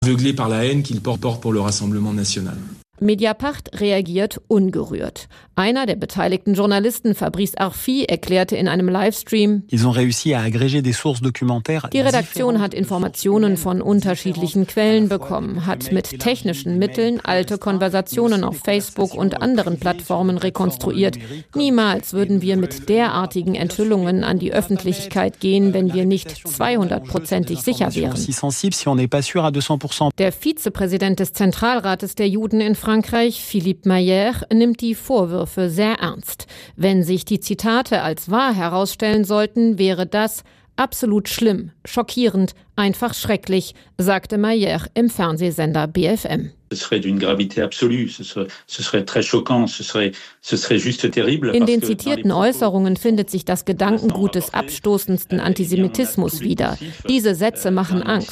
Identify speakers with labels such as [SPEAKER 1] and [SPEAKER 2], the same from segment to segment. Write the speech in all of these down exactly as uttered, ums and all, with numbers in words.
[SPEAKER 1] aveuglés par la haine qu'ils portent pour le Rassemblement national.
[SPEAKER 2] Mediapart reagiert ungerührt. Einer der beteiligten Journalisten, Fabrice Arfi, erklärte in einem Livestream,
[SPEAKER 3] Ils ont réussi à agréger des sources documentaires.
[SPEAKER 2] Die Redaktion hat Informationen von unterschiedlichen Quellen bekommen, hat mit technischen Mitteln alte Konversationen auf Facebook und anderen Plattformen rekonstruiert. Niemals würden wir mit derartigen Enthüllungen an die Öffentlichkeit gehen, wenn wir nicht zweihundertprozentig sicher wären. Der Vizepräsident des Zentralrates der Juden in Frankreich, Philippe Mayer, nimmt die Vorwürfe sehr ernst. Wenn sich die Zitate als wahr herausstellen sollten, wäre das absolut schlimm, schockierend, einfach schrecklich, sagte Mayer im Fernsehsender B F M.
[SPEAKER 4] Ce serait d'une gravité absolue, ce serait, ce serait très choquant, ce serait, ce serait juste terrible.
[SPEAKER 2] In den zitierten Äußerungen findet sich das Gedankengut des abstoßendsten Antisemitismus wieder. Diese Sätze machen Angst.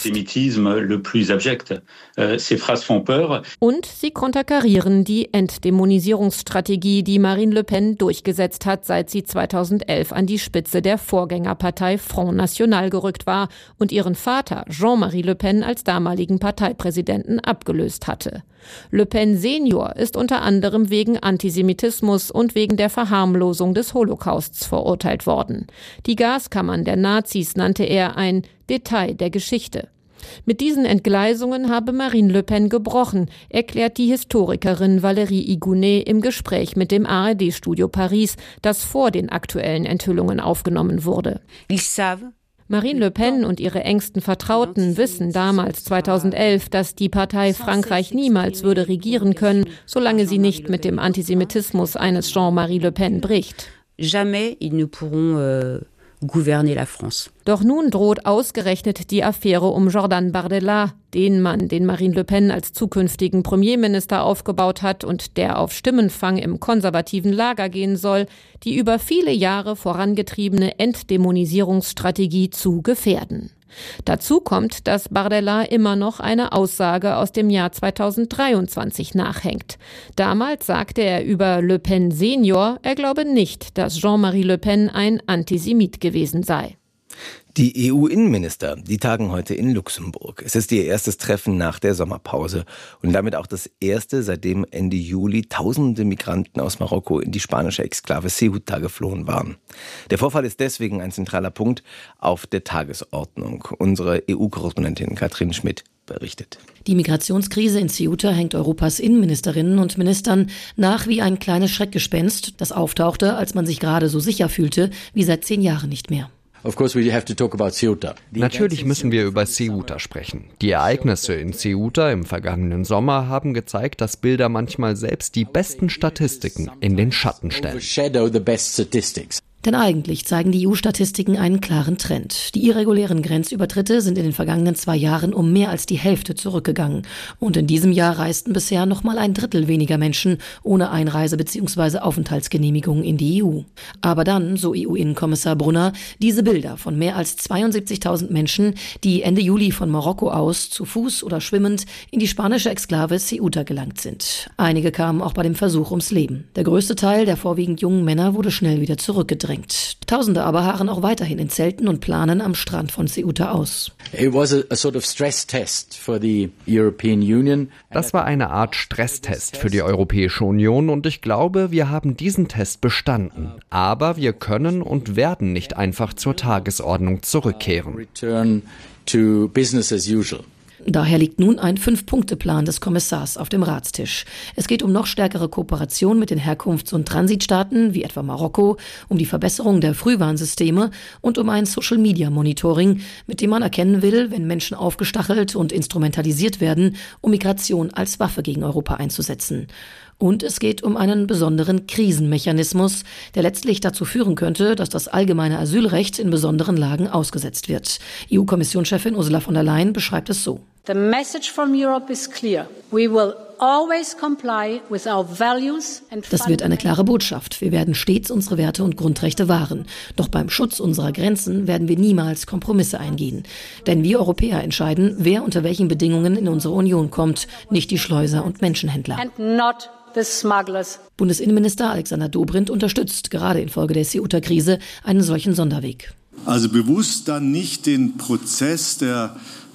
[SPEAKER 2] Und sie konterkarieren die Entdämonisierungsstrategie, die Marine Le Pen durchgesetzt hat, seit sie zweitausendelf an die Spitze der Vorgängerpartei Front National gerückt war und ihren Vater Jean-Marie Le Pen als damaligen Parteipräsidenten abgelöst hatte. Le Pen Senior ist unter anderem wegen Antisemitismus und wegen der Verharmlosung des Holocausts verurteilt worden. Die Gaskammern der Nazis nannte er ein Detail der Geschichte. Mit diesen Entgleisungen habe Marine Le Pen gebrochen, erklärt die Historikerin Valérie Igounet im Gespräch mit dem A R D-Studio Paris, das vor den aktuellen Enthüllungen aufgenommen wurde. Marine Le Pen und ihre engsten Vertrauten wissen damals zweitausendelf, dass die Partei Frankreich niemals würde regieren können, solange sie nicht mit dem Antisemitismus eines Jean-Marie Le Pen bricht.
[SPEAKER 5] Jamais ils ne pourront euh, gouverner la France.
[SPEAKER 2] Doch nun droht ausgerechnet die Affäre um Jordan Bardella, den Mann, den Marine Le Pen als zukünftigen Premierminister aufgebaut hat und der auf Stimmenfang im konservativen Lager gehen soll, die über viele Jahre vorangetriebene Entdämonisierungsstrategie zu gefährden. Dazu kommt, dass Bardella immer noch eine Aussage aus dem Jahr zweitausenddreiundzwanzig nachhängt. Damals sagte er über Le Pen Senior, er glaube nicht, dass Jean-Marie Le Pen ein Antisemit gewesen sei.
[SPEAKER 6] Die E U-Innenminister, die tagen heute in Luxemburg. Es ist ihr erstes Treffen nach der Sommerpause und damit auch das erste, seitdem Ende Juli tausende Migranten aus Marokko in die spanische Exklave Ceuta geflohen waren. Der Vorfall ist deswegen ein zentraler Punkt auf der Tagesordnung. Unsere E U-Korrespondentin Katrin Schmidt berichtet.
[SPEAKER 7] Die Migrationskrise in Ceuta hängt Europas Innenministerinnen und Ministern nach wie ein kleines Schreckgespenst, das auftauchte, als man sich gerade so sicher fühlte wie seit zehn Jahren nicht mehr.
[SPEAKER 8] Natürlich müssen wir über Ceuta sprechen. Die Ereignisse in Ceuta im vergangenen Sommer haben gezeigt, dass Bilder manchmal selbst die besten Statistiken in den Schatten stellen.
[SPEAKER 7] Denn eigentlich zeigen die E U-Statistiken einen klaren Trend. Die irregulären Grenzübertritte sind in den vergangenen zwei Jahren um mehr als die Hälfte zurückgegangen. Und in diesem Jahr reisten bisher noch mal ein Drittel weniger Menschen ohne Einreise- bzw. Aufenthaltsgenehmigung in die E U. Aber dann, so E U-Innenkommissar Brunner, diese Bilder von mehr als zweiundsiebzigtausend Menschen, die Ende Juli von Marokko aus zu Fuß oder schwimmend in die spanische Exklave Ceuta gelangt sind. Einige kamen auch bei dem Versuch ums Leben. Der größte Teil der vorwiegend jungen Männer wurde schnell wieder zurückgedrängt. Tausende aber harren auch weiterhin in Zelten und planen am Strand von Ceuta aus.
[SPEAKER 8] Das war eine Art Stresstest für die Europäische Union und ich glaube, wir haben diesen Test bestanden. Aber wir können und werden nicht einfach zur Tagesordnung zurückkehren.
[SPEAKER 7] Daher liegt nun ein Fünf-Punkte-Plan des Kommissars auf dem Ratstisch. Es geht um noch stärkere Kooperation mit den Herkunfts- und Transitstaaten, wie etwa Marokko, um die Verbesserung der Frühwarnsysteme und um ein Social-Media-Monitoring, mit dem man erkennen will, wenn Menschen aufgestachelt und instrumentalisiert werden, um Migration als Waffe gegen Europa einzusetzen. Und es geht um einen besonderen Krisenmechanismus, der letztlich dazu führen könnte, dass das allgemeine Asylrecht in besonderen Lagen ausgesetzt wird. E U-Kommissionschefin Ursula von der Leyen beschreibt es so.
[SPEAKER 9] The message from Europe is clear. We will always comply with our values and
[SPEAKER 7] Das wird eine klare Botschaft. Wir werden stets unsere Werte und Grundrechte wahren. Doch beim Schutz unserer Grenzen werden wir niemals Kompromisse eingehen. Denn wir Europäer entscheiden, wer unter welchen Bedingungen in unsere Union kommt, nicht die Schleuser und Menschenhändler.
[SPEAKER 9] and not the smugglers.
[SPEAKER 7] Bundesinnenminister Alexander Dobrindt unterstützt gerade infolge der Ceuta-Krise einen solchen Sonderweg.
[SPEAKER 10] Also bewusst dann nicht den Prozess der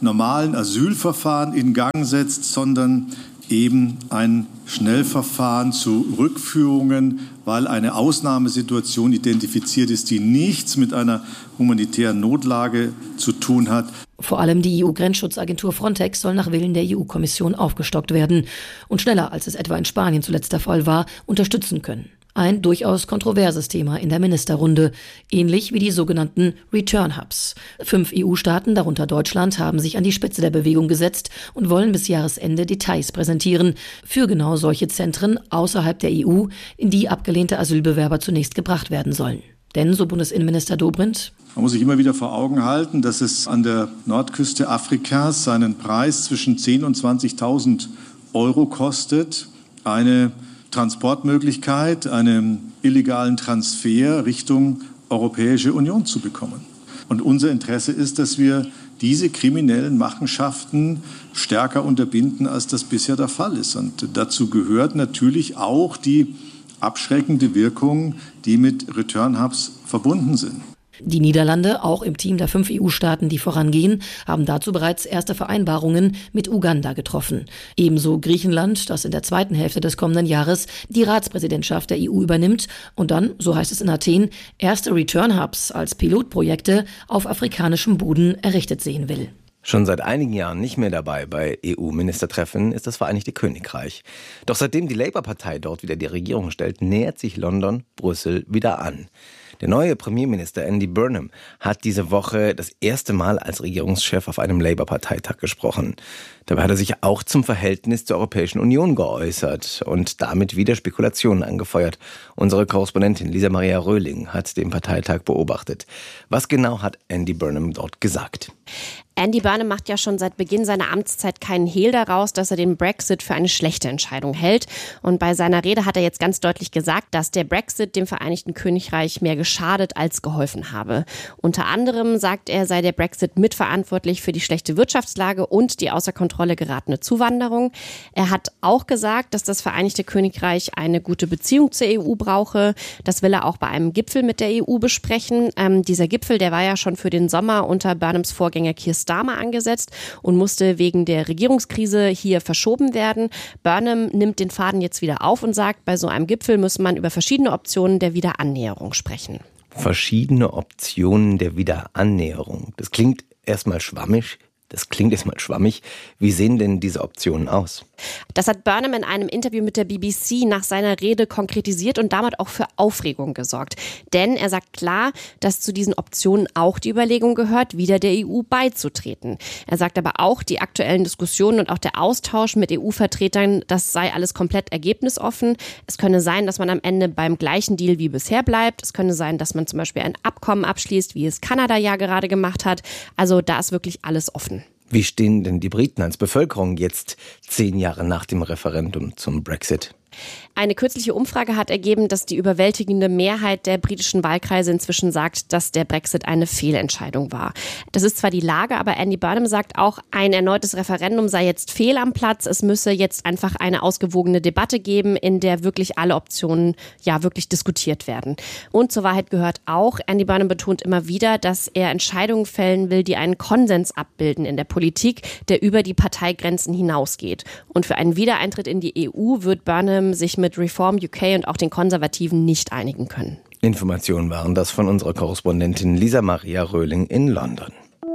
[SPEAKER 10] normalen Asylverfahren in Gang setzt, sondern eben ein Schnellverfahren zu Rückführungen, weil eine Ausnahmesituation identifiziert ist, die nichts mit einer humanitären Notlage zu tun hat.
[SPEAKER 7] Vor allem die E U-Grenzschutzagentur Frontex soll nach Willen der E U-Kommission aufgestockt werden und schneller, als es etwa in Spanien zuletzt der Fall war, unterstützen können. Ein durchaus kontroverses Thema in der Ministerrunde, ähnlich wie die sogenannten Return Hubs. Fünf E U-Staaten, darunter Deutschland, haben sich an die Spitze der Bewegung gesetzt und wollen bis Jahresende Details präsentieren für genau solche Zentren außerhalb der E U, in die abgelehnte Asylbewerber zunächst gebracht werden sollen. Denn, so Bundesinnenminister Dobrindt,
[SPEAKER 10] man muss sich immer wieder vor Augen halten, dass es an der Nordküste Afrikas seinen Preis zwischen zehntausend und zwanzigtausend Euro kostet, eine Transportmöglichkeit, einen illegalen Transfer Richtung Europäische Union zu bekommen. Und unser Interesse ist, dass wir diese kriminellen Machenschaften stärker unterbinden, als das bisher der Fall ist. Und dazu gehört natürlich auch die abschreckende Wirkung, die mit Return Hubs verbunden sind.
[SPEAKER 7] Die Niederlande, auch im Team der fünf E U-Staaten, die vorangehen, haben dazu bereits erste Vereinbarungen mit Uganda getroffen. Ebenso Griechenland, das in der zweiten Hälfte des kommenden Jahres die Ratspräsidentschaft der E U übernimmt und dann, so heißt es in Athen, erste Return-Hubs als Pilotprojekte auf afrikanischem Boden errichtet sehen will.
[SPEAKER 6] Schon seit einigen Jahren nicht mehr dabei bei E U-Ministertreffen ist das Vereinigte Königreich. Doch seitdem die Labour-Partei dort wieder die Regierung stellt, nähert sich London Brüssel wieder an. Der neue Premierminister Andy Burnham hat diese Woche das erste Mal als Regierungschef auf einem Labour-Parteitag gesprochen. Dabei hat er sich auch zum Verhältnis zur Europäischen Union geäußert und damit wieder Spekulationen angefeuert. Unsere Korrespondentin Lisa Maria Röhling hat den Parteitag beobachtet. Was genau hat Andy Burnham dort gesagt?
[SPEAKER 11] Andy Burnham macht ja schon seit Beginn seiner Amtszeit keinen Hehl daraus, dass er den Brexit für eine schlechte Entscheidung hält. Und bei seiner Rede hat er jetzt ganz deutlich gesagt, dass der Brexit dem Vereinigten Königreich mehr geschadet als geholfen habe. Unter anderem sagt er, sei der Brexit mitverantwortlich für die schlechte Wirtschaftslage und die außer Kontrolle geratene Zuwanderung. Er hat auch gesagt, dass das Vereinigte Königreich eine gute Beziehung zur E U brauche. Das will er auch bei einem Gipfel mit der E U besprechen. Ähm, dieser Gipfel, der war ja schon für den Sommer unter Burnhams Vorgänger Keir Starmer angesetzt und musste wegen der Regierungskrise hier verschoben werden. Burnham nimmt den Faden jetzt wieder auf und sagt, bei so einem Gipfel müsse man über verschiedene Optionen der Wiederannäherung sprechen.
[SPEAKER 6] Verschiedene Optionen der Wiederannäherung. Das klingt erstmal schwammig. Das klingt erstmal schwammig. Wie sehen denn diese Optionen aus?
[SPEAKER 11] Das hat Burnham in einem Interview mit der B B C nach seiner Rede konkretisiert und damit auch für Aufregung gesorgt. Denn er sagt klar, dass zu diesen Optionen auch die Überlegung gehört, wieder der E U beizutreten. Er sagt aber auch, die aktuellen Diskussionen und auch der Austausch mit E U-Vertretern, das sei alles komplett ergebnisoffen. Es könne sein, dass man am Ende beim gleichen Deal wie bisher bleibt. Es könne sein, dass man zum Beispiel ein Abkommen abschließt, wie es Kanada ja gerade gemacht hat. Also da ist wirklich alles offen.
[SPEAKER 6] Wie stehen denn die Briten als Bevölkerung jetzt zehn Jahre nach dem Referendum zum Brexit?
[SPEAKER 11] Eine kürzliche Umfrage hat ergeben, dass die überwältigende Mehrheit der britischen Wahlkreise inzwischen sagt, dass der Brexit eine Fehlentscheidung war. Das ist zwar die Lage, aber Andy Burnham sagt auch, ein erneutes Referendum sei jetzt fehl am Platz. Es müsse jetzt einfach eine ausgewogene Debatte geben, in der wirklich alle Optionen ja wirklich diskutiert werden. Und zur Wahrheit gehört auch, Andy Burnham betont immer wieder, dass er Entscheidungen fällen will, die einen Konsens abbilden in der Politik, der über die Parteigrenzen hinausgeht. Und für einen Wiedereintritt in die E U wird Burnham sich mit Reform U K und auch den Konservativen nicht einigen können.
[SPEAKER 6] Informationen waren das von unserer Korrespondentin Lisa Maria Röhling in London.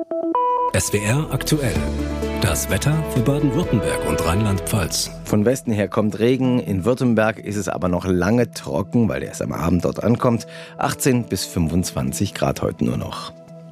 [SPEAKER 12] S W R aktuell. Das Wetter für Baden-Württemberg und Rheinland-Pfalz.
[SPEAKER 6] Von Westen her kommt Regen. In Württemberg ist es aber noch lange trocken, weil er erst am Abend dort ankommt. achtzehn bis fünfundzwanzig Grad heute nur noch.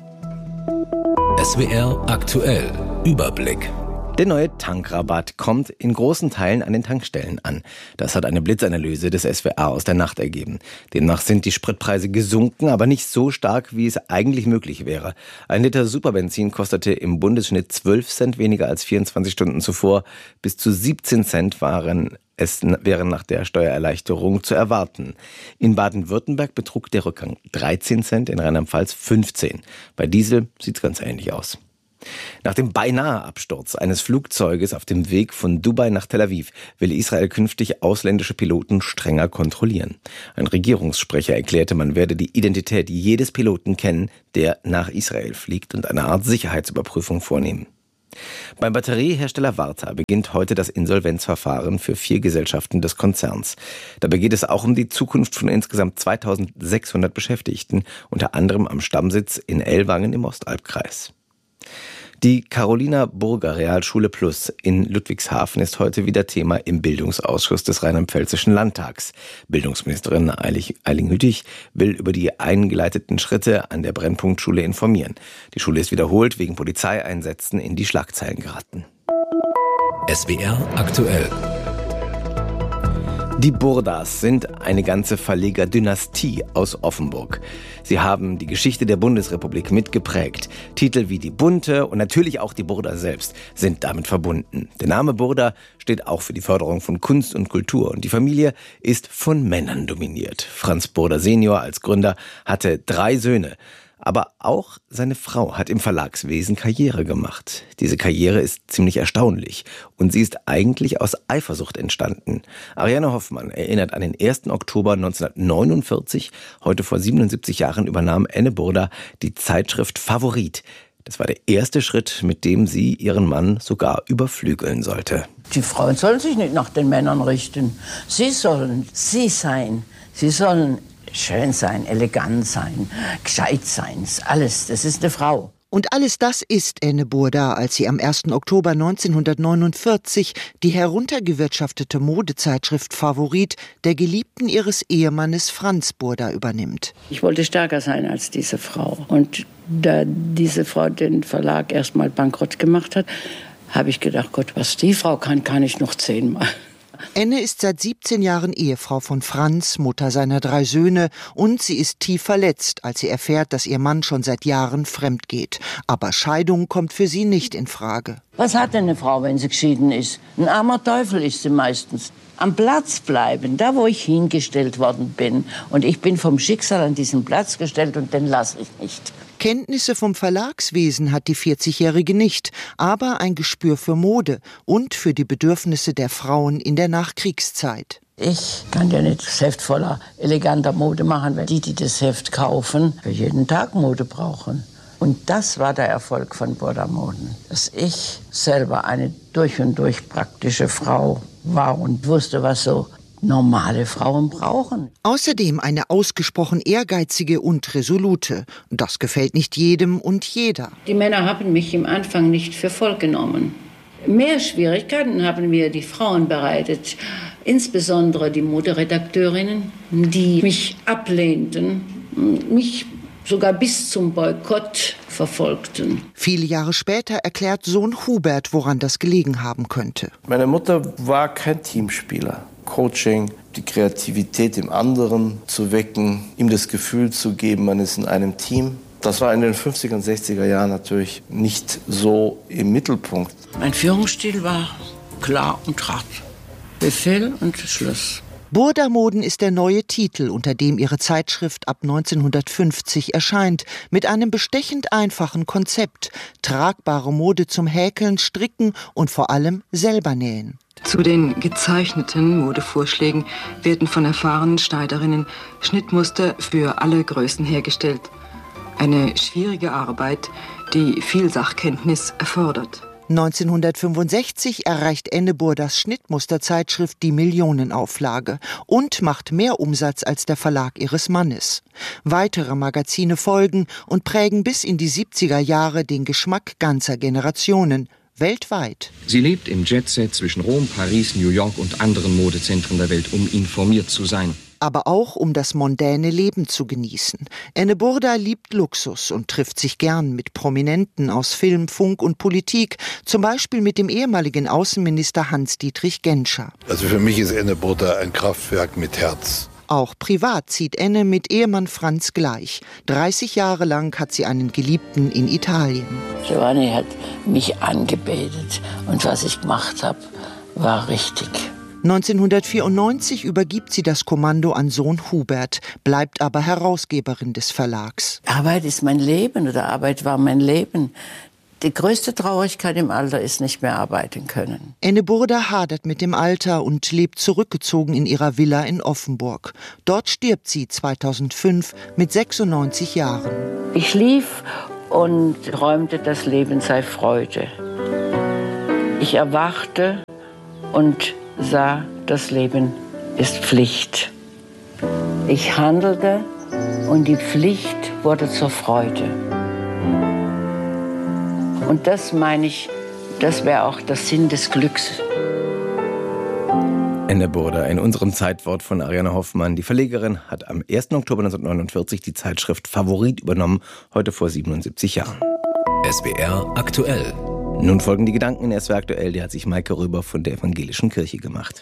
[SPEAKER 12] S W R aktuell. Überblick.
[SPEAKER 6] Der neue Tankrabatt kommt in großen Teilen an den Tankstellen an. Das hat eine Blitzanalyse des S W R aus der Nacht ergeben. Demnach sind die Spritpreise gesunken, aber nicht so stark, wie es eigentlich möglich wäre. Ein Liter Superbenzin kostete im Bundesschnitt zwölf Cent weniger als vierundzwanzig Stunden zuvor. Bis zu siebzehn Cent waren es wären nach der Steuererleichterung zu erwarten. In Baden-Württemberg betrug der Rückgang dreizehn Cent, in Rheinland-Pfalz fünfzehn. Bei Diesel sieht es ganz ähnlich aus. Nach dem beinahe Absturz eines Flugzeuges auf dem Weg von Dubai nach Tel Aviv will Israel künftig ausländische Piloten strenger kontrollieren. Ein Regierungssprecher erklärte, man werde die Identität jedes Piloten kennen, der nach Israel fliegt, und eine Art Sicherheitsüberprüfung vornehmen. Beim Batteriehersteller Varta beginnt heute das Insolvenzverfahren für vier Gesellschaften des Konzerns. Dabei geht es auch um die Zukunft von insgesamt zweitausendsechshundert Beschäftigten, unter anderem am Stammsitz in Ellwangen im Ostalbkreis. Die Carolina Burger Realschule Plus in Ludwigshafen ist heute wieder Thema im Bildungsausschuss des Rheinland-Pfälzischen Landtags. Bildungsministerin Eiling Hüttich will über die eingeleiteten Schritte an der Brennpunktschule informieren. Die Schule ist wiederholt wegen Polizeieinsätzen in die Schlagzeilen geraten.
[SPEAKER 12] S W R aktuell.
[SPEAKER 6] Die Burdas sind eine ganze Verlegerdynastie aus Offenburg. Sie haben die Geschichte der Bundesrepublik mitgeprägt. Titel wie die Bunte und natürlich auch die Burda selbst sind damit verbunden. Der Name Burda steht auch für die Förderung von Kunst und Kultur und die Familie ist von Männern dominiert. Franz Burda Senior als Gründer hatte drei Söhne. Aber auch seine Frau hat im Verlagswesen Karriere gemacht. Diese Karriere ist ziemlich erstaunlich und sie ist eigentlich aus Eifersucht entstanden. Ariane Hoffmann erinnert an den ersten Oktober neunzehnhundertneunundvierzig. Heute vor siebenundsiebzig Jahren übernahm Enne Burda die Zeitschrift Favorit. Das war der erste Schritt, mit dem sie ihren Mann sogar überflügeln sollte.
[SPEAKER 13] Die Frauen sollen sich nicht nach den Männern richten. Sie sollen sie sein. Sie sollen schön sein, elegant sein, gescheit sein, alles. Das ist eine Frau.
[SPEAKER 14] Und alles das ist Enne Burda, als sie am ersten Oktober neunzehnhundertneunundvierzig die heruntergewirtschaftete Modezeitschrift Favorit der Geliebten ihres Ehemannes Franz Burda übernimmt.
[SPEAKER 13] Ich wollte stärker sein als diese Frau. Und da diese Frau den Verlag erstmal bankrott gemacht hat, habe ich gedacht, Gott, was die Frau kann, kann ich noch zehnmal.
[SPEAKER 14] Enne ist seit siebzehn Jahren Ehefrau von Franz, Mutter seiner drei Söhne, und sie ist tief verletzt, als sie erfährt, dass ihr Mann schon seit Jahren fremd geht. Aber Scheidung kommt für sie nicht in Frage.
[SPEAKER 13] Was hat denn eine Frau, wenn sie geschieden ist? Ein armer Teufel ist sie meistens. Am Platz bleiben, da wo ich hingestellt worden bin. Und ich bin vom Schicksal an diesen Platz gestellt und den lasse ich nicht.
[SPEAKER 14] Kenntnisse vom Verlagswesen hat die vierzigjährige nicht, aber ein Gespür für Mode und für die Bedürfnisse der Frauen in der Nachkriegszeit.
[SPEAKER 13] Ich kann ja nicht das Heft voller eleganter Mode machen, weil die, die das Heft kaufen, für jeden Tag Mode brauchen. Und das war der Erfolg von Burda Moden, dass ich selber eine durch und durch praktische Frau war und wusste, was so normale Frauen brauchen.
[SPEAKER 14] Außerdem eine ausgesprochen ehrgeizige und resolute. Das gefällt nicht jedem und jeder.
[SPEAKER 13] Die Männer haben mich im Anfang nicht für voll genommen. Mehr Schwierigkeiten haben mir die Frauen bereitet, insbesondere die Moderedakteurinnen, die mich ablehnten, mich sogar bis zum Boykott verfolgten.
[SPEAKER 14] Viele Jahre später erklärt Sohn Hubert, woran das gelegen haben könnte.
[SPEAKER 15] Meine Mutter war kein Teamspieler. Coaching, die Kreativität im anderen zu wecken, ihm das Gefühl zu geben, man ist in einem Team. Das war in den fünfziger und sechziger Jahren natürlich nicht so im Mittelpunkt.
[SPEAKER 13] Mein Führungsstil war klar und hart. Befehl und Schluss.
[SPEAKER 14] Burda Moden ist der neue Titel, unter dem ihre Zeitschrift ab neunzehnhundertfünfzig erscheint, mit einem bestechend einfachen Konzept: tragbare Mode zum Häkeln, Stricken und vor allem selber nähen.
[SPEAKER 16] Zu den gezeichneten Modevorschlägen werden von erfahrenen Schneiderinnen Schnittmuster für alle Größen hergestellt. Eine schwierige Arbeit, die viel Sachkenntnis erfordert.
[SPEAKER 14] neunzehnhundertfünfundsechzig erreicht Enne Burdas Schnittmusterzeitschrift die Millionenauflage und macht mehr Umsatz als der Verlag ihres Mannes. Weitere Magazine folgen und prägen bis in die siebziger Jahre den Geschmack ganzer Generationen. Weltweit.
[SPEAKER 17] Sie lebt im Jetset zwischen Rom, Paris, New York und anderen Modezentren der Welt, um informiert zu sein.
[SPEAKER 14] Aber auch um das mondäne Leben zu genießen. Enne Burda liebt Luxus und trifft sich gern mit Prominenten aus Film, Funk und Politik, zum Beispiel mit dem ehemaligen Außenminister Hans-Dietrich Genscher.
[SPEAKER 18] Also für mich ist Enne Burda ein Kraftwerk mit Herz.
[SPEAKER 14] Auch privat zieht Enne mit Ehemann Franz gleich. dreißig Jahre lang hat sie einen Geliebten in Italien.
[SPEAKER 13] Giovanni hat mich angebetet und was ich gemacht habe, war richtig.
[SPEAKER 14] neunzehnhundertvierundneunzig übergibt sie das Kommando an Sohn Hubert, bleibt aber Herausgeberin des Verlags.
[SPEAKER 13] Arbeit ist mein Leben oder Arbeit war mein Leben. Die größte Traurigkeit im Alter ist nicht mehr arbeiten können.
[SPEAKER 14] Enne Burda hadert mit dem Alter und lebt zurückgezogen in ihrer Villa in Offenburg. Dort stirbt sie zweitausendfünf mit sechsundneunzig Jahren.
[SPEAKER 13] Ich schlief und träumte, das Leben sei Freude. Ich erwachte und sah, das Leben ist Pflicht. Ich handelte und die Pflicht wurde zur Freude. Und das meine ich, das wäre auch der Sinn des Glücks.
[SPEAKER 6] Ende Burda, in unserem Zeitwort von Ariane Hoffmann. Die Verlegerin hat am ersten Oktober neunzehnhundertneunundvierzig die Zeitschrift Favorit übernommen, heute vor siebenundsiebzig Jahren.
[SPEAKER 12] S W R aktuell.
[SPEAKER 6] Nun folgen die Gedanken in S W R aktuell, die hat sich Maike Röber von der Evangelischen Kirche gemacht.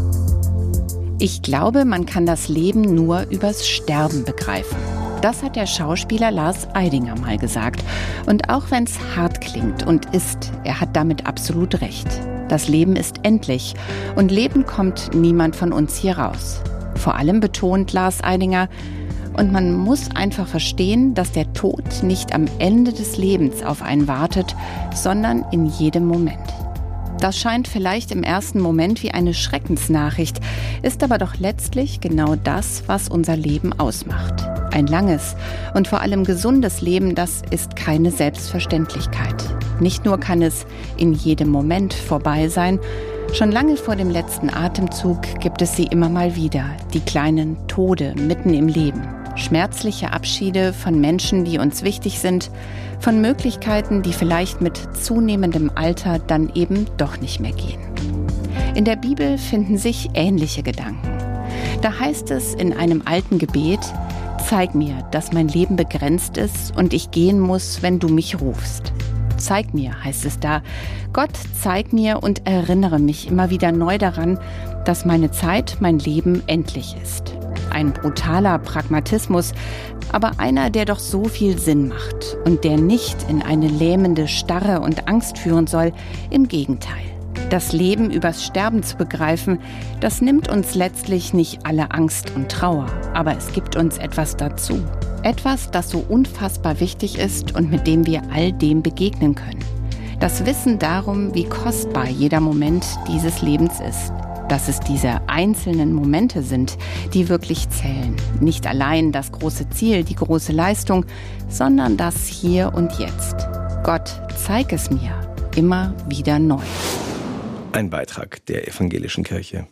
[SPEAKER 19] Ich glaube, man kann das Leben nur übers Sterben begreifen. Das hat der Schauspieler Lars Eidinger mal gesagt. Und auch wenn es hart klingt und ist, er hat damit absolut recht. Das Leben ist endlich und Leben kommt niemand von uns hier raus. Vor allem betont Lars Eidinger, und man muss einfach verstehen, dass der Tod nicht am Ende des Lebens auf einen wartet, sondern in jedem Moment. Das scheint vielleicht im ersten Moment wie eine Schreckensnachricht, ist aber doch letztlich genau das, was unser Leben ausmacht. Ein langes und vor allem gesundes Leben, das ist keine Selbstverständlichkeit. Nicht nur kann es in jedem Moment vorbei sein, schon lange vor dem letzten Atemzug gibt es sie immer mal wieder, die kleinen Tode mitten im Leben. Schmerzliche Abschiede von Menschen, die uns wichtig sind, von Möglichkeiten, die vielleicht mit zunehmendem Alter dann eben doch nicht mehr gehen. In der Bibel finden sich ähnliche Gedanken. Da heißt es in einem alten Gebet: Zeig mir, dass mein Leben begrenzt ist und ich gehen muss, wenn du mich rufst. Zeig mir, heißt es da. Gott, zeig mir und erinnere mich immer wieder neu daran, dass meine Zeit, mein Leben endlich ist. Ein brutaler Pragmatismus, aber einer, der doch so viel Sinn macht und der nicht in eine lähmende Starre und Angst führen soll. Im Gegenteil. Das Leben übers Sterben zu begreifen, das nimmt uns letztlich nicht alle Angst und Trauer, aber es gibt uns etwas dazu. Etwas, das so unfassbar wichtig ist und mit dem wir all dem begegnen können. Das Wissen darum, wie kostbar jeder Moment dieses Lebens ist. Dass es diese einzelnen Momente sind, die wirklich zählen. Nicht allein das große Ziel, die große Leistung, sondern das Hier und Jetzt. Gott, zeig es mir immer wieder neu.
[SPEAKER 6] Ein Beitrag der Evangelischen Kirche.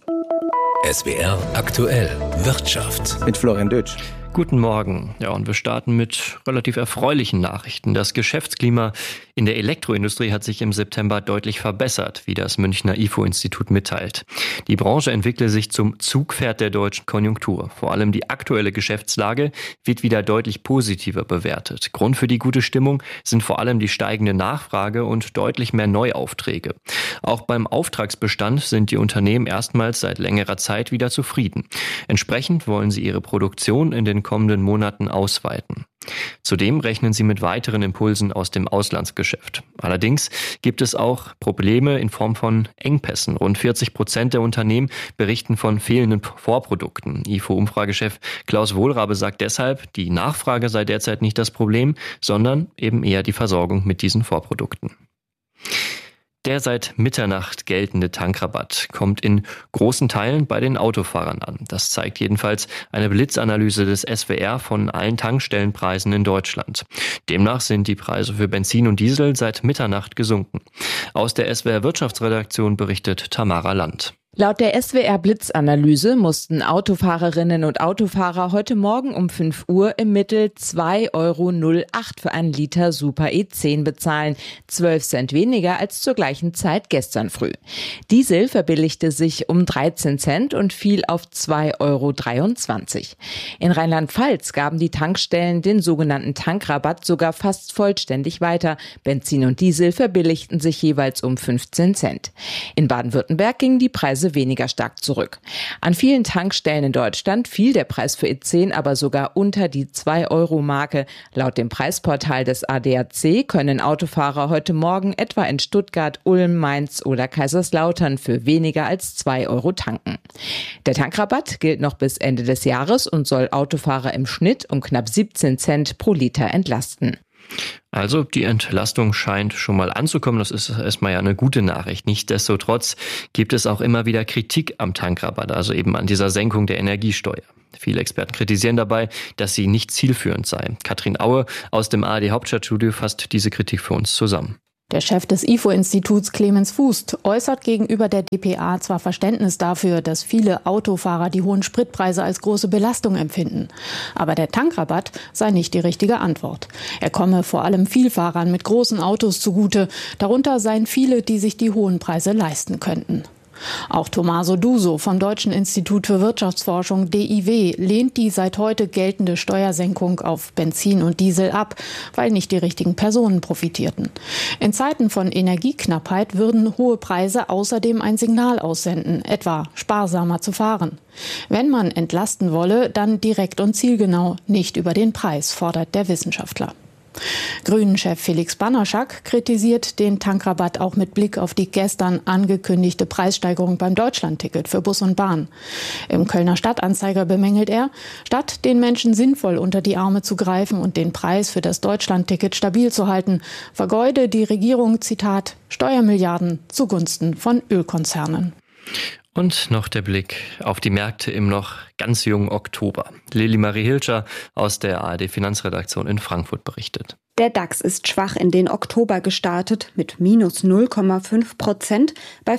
[SPEAKER 12] S W R aktuell Wirtschaft.
[SPEAKER 6] Mit Florian Dötsch.
[SPEAKER 20] Guten Morgen. Ja, und wir starten mit relativ erfreulichen Nachrichten. Das Geschäftsklima in der Elektroindustrie hat sich im September deutlich verbessert, wie das Münchner I F O-Institut mitteilt. Die Branche entwickle sich zum Zugpferd der deutschen Konjunktur. Vor allem die aktuelle Geschäftslage wird wieder deutlich positiver bewertet. Grund für die gute Stimmung sind vor allem die steigende Nachfrage und deutlich mehr Neuaufträge. Auch beim Auftragsbestand sind die Unternehmen erstmals seit längerer Zeit wieder zufrieden. Entsprechend wollen sie ihre Produktion in den kommenden Monaten ausweiten. Zudem rechnen sie mit weiteren Impulsen aus dem Auslandsgeschäft. Allerdings gibt es auch Probleme in Form von Engpässen. Rund vierzig Prozent der Unternehmen berichten von fehlenden Vorprodukten. I F O-Umfragechef Klaus Wohlrabe sagt deshalb, die Nachfrage sei derzeit nicht das Problem, sondern eben eher die Versorgung mit diesen Vorprodukten. Der seit Mitternacht geltende Tankrabatt kommt in großen Teilen bei den Autofahrern an. Das zeigt jedenfalls eine Blitzanalyse des S W R von allen Tankstellenpreisen in Deutschland. Demnach sind die Preise für Benzin und Diesel seit Mitternacht gesunken. Aus der S W R Wirtschaftsredaktion berichtet Tamara Land.
[SPEAKER 21] Laut der S W R-Blitzanalyse mussten Autofahrerinnen und Autofahrer heute Morgen um fünf Uhr im Mittel zwei Euro null acht für einen Liter Super E zehn bezahlen, zwölf Cent weniger als zur gleichen Zeit gestern früh. Diesel verbilligte sich um dreizehn Cent und fiel auf zwei Euro dreiundzwanzig. In Rheinland-Pfalz gaben die Tankstellen den sogenannten Tankrabatt sogar fast vollständig weiter. Benzin und Diesel verbilligten sich jeweils um fünfzehn Cent. In Baden-Württemberg gingen die Preise weniger stark zurück. An vielen Tankstellen in Deutschland fiel der Preis für E zehn aber sogar unter die zwei Euro Marke. Laut dem Preisportal des A D A C können Autofahrer heute Morgen etwa in Stuttgart, Ulm, Mainz oder Kaiserslautern für weniger als zwei Euro tanken. Der Tankrabatt gilt noch bis Ende des Jahres und soll Autofahrer im Schnitt um knapp siebzehn Cent pro Liter entlasten.
[SPEAKER 20] Also die Entlastung scheint schon mal anzukommen. Das ist erstmal ja eine gute Nachricht. Nichtsdestotrotz gibt es auch immer wieder Kritik am Tankrabatt, also eben an dieser Senkung der Energiesteuer. Viele Experten kritisieren dabei, dass sie nicht zielführend sei. Katrin Aue aus dem A R D Hauptstadtstudio fasst diese Kritik für uns zusammen.
[SPEAKER 2] Der Chef des I F O-Instituts Clemens Fuß äußert gegenüber der D P A zwar Verständnis dafür, dass viele Autofahrer die hohen Spritpreise als große Belastung empfinden. Aber der Tankrabatt sei nicht die richtige Antwort. Er komme vor allem Vielfahrern mit großen Autos zugute. Darunter seien viele, die sich die hohen Preise leisten könnten. Auch Tommaso Duso vom Deutschen Institut für Wirtschaftsforschung D I W lehnt die seit heute geltende Steuersenkung auf Benzin und Diesel ab, weil nicht die richtigen Personen profitierten. In Zeiten von Energieknappheit würden hohe Preise außerdem ein Signal aussenden, etwa sparsamer zu fahren. Wenn man entlasten wolle, dann direkt und zielgenau, nicht über den Preis, fordert der Wissenschaftler. Grünen-Chef Felix Banaschak kritisiert den Tankrabatt auch mit Blick auf die gestern angekündigte Preissteigerung beim Deutschlandticket für Bus und Bahn. Im Kölner Stadtanzeiger bemängelt er, statt den Menschen sinnvoll unter die Arme zu greifen und den Preis für das Deutschlandticket stabil zu halten, vergeude die Regierung, Zitat, Steuermilliarden zugunsten von Ölkonzernen.
[SPEAKER 20] Und noch der Blick auf die Märkte im noch ganz jungen Oktober. Lili Marie Hilscher aus der A R D-Finanzredaktion in Frankfurt berichtet.
[SPEAKER 1] Der DAX ist schwach in den Oktober gestartet mit minus null Komma fünf Prozent bei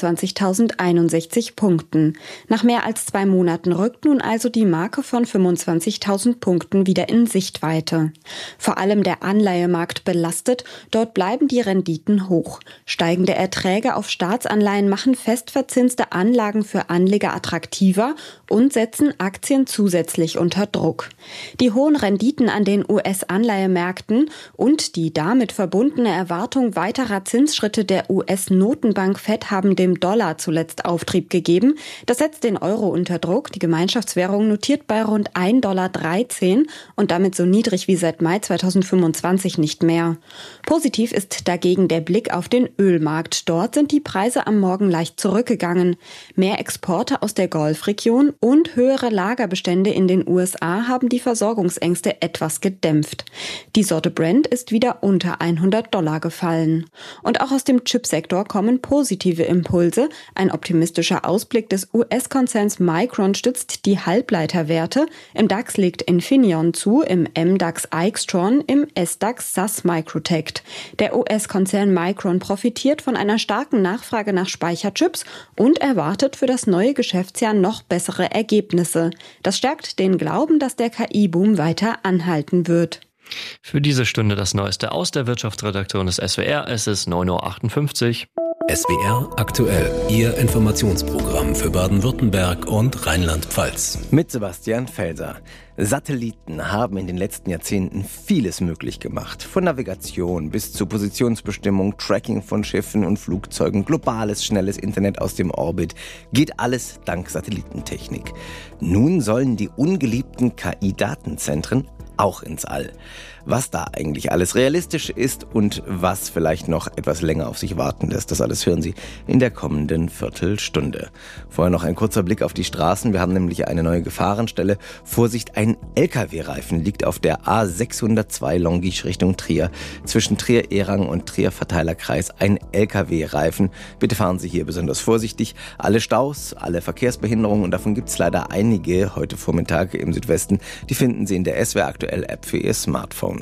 [SPEAKER 1] fünfundzwanzigtausendeinundsechzig Punkten. Nach mehr als zwei Monaten rückt nun also die Marke von fünfundzwanzigtausend Punkten wieder in Sichtweite. Vor allem der Anleihemarkt belastet, dort bleiben die Renditen hoch. Steigende Erträge auf Staatsanleihen machen festverzinste Anlagen für Anleger attraktiver und setzen Aktien zusätzlich unter Druck. Die hohen Renditen an den U S-Anleihemärkten und die damit verbundene Erwartung weiterer Zinsschritte der U S-Notenbank Fed haben dem Dollar zuletzt Auftrieb gegeben. Das setzt den Euro unter Druck. Die Gemeinschaftswährung notiert bei rund ein Komma dreizehn Dollar und damit so niedrig wie seit Mai zweitausendfünfundzwanzig nicht mehr. Positiv ist dagegen der Blick auf den Ölmarkt. Dort sind die Preise am Morgen leicht zurückgegangen. Mehr Exporte aus der Golfregion und höhere Lagerbestände in den U S A haben die Versorgungsängste etwas gedämpft. Die Sorte Brent ist wieder unter hundert Dollar gefallen. Und auch aus dem Chipsektor kommen positive Impulse. Ein optimistischer Ausblick des U S-Konzerns Micron stützt die Halbleiterwerte. Im DAX legt Infineon zu, im M DAX Aixtron, im S DAX S A S Microtech. Der U S-Konzern Micron profitiert von einer starken Nachfrage nach Speicherchips und erwartet für das neue Geschäftsjahr noch bessere Ergebnisse. Das stärkt den Glauben, dass der K I-Boom weiter anhalten wird.
[SPEAKER 20] Für diese Stunde das Neueste aus der Wirtschaftsredaktion des S W R. Es ist neun Uhr achtundfünfzig.
[SPEAKER 12] S W R aktuell, Ihr Informationsprogramm für Baden-Württemberg und Rheinland-Pfalz.
[SPEAKER 6] Mit Sebastian Felser. Satelliten haben in den letzten Jahrzehnten vieles möglich gemacht. Von Navigation bis zu Positionsbestimmung, Tracking von Schiffen und Flugzeugen, globales, schnelles Internet aus dem Orbit. Geht alles dank Satellitentechnik. Nun sollen die ungeliebten K I-Datenzentren auch ins All. Was da eigentlich alles realistisch ist und was vielleicht noch etwas länger auf sich warten lässt, das alles hören Sie in der kommenden Viertelstunde. Vorher noch ein kurzer Blick auf die Straßen. Wir haben nämlich eine neue Gefahrenstelle. Vorsicht, ein L K W-Reifen liegt auf der A sechshundertzwei Longisch Richtung Trier. Zwischen Trier-Erang und Trier-Verteilerkreis ein L K W-Reifen. Bitte fahren Sie hier besonders vorsichtig. Alle Staus, alle Verkehrsbehinderungen, und davon gibt es leider einige heute Vormittag im Südwesten, die finden Sie in der S W R Aktuell App für Ihr Smartphone.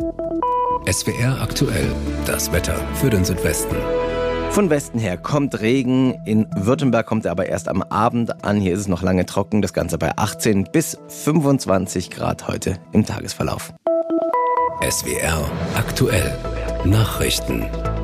[SPEAKER 12] S W R aktuell, das Wetter für den Südwesten.
[SPEAKER 6] Von Westen her kommt Regen, in Württemberg kommt er aber erst am Abend an. Hier ist es noch lange trocken, das Ganze bei achtzehn bis fünfundzwanzig Grad heute im Tagesverlauf.
[SPEAKER 12] S W R aktuell, Nachrichten.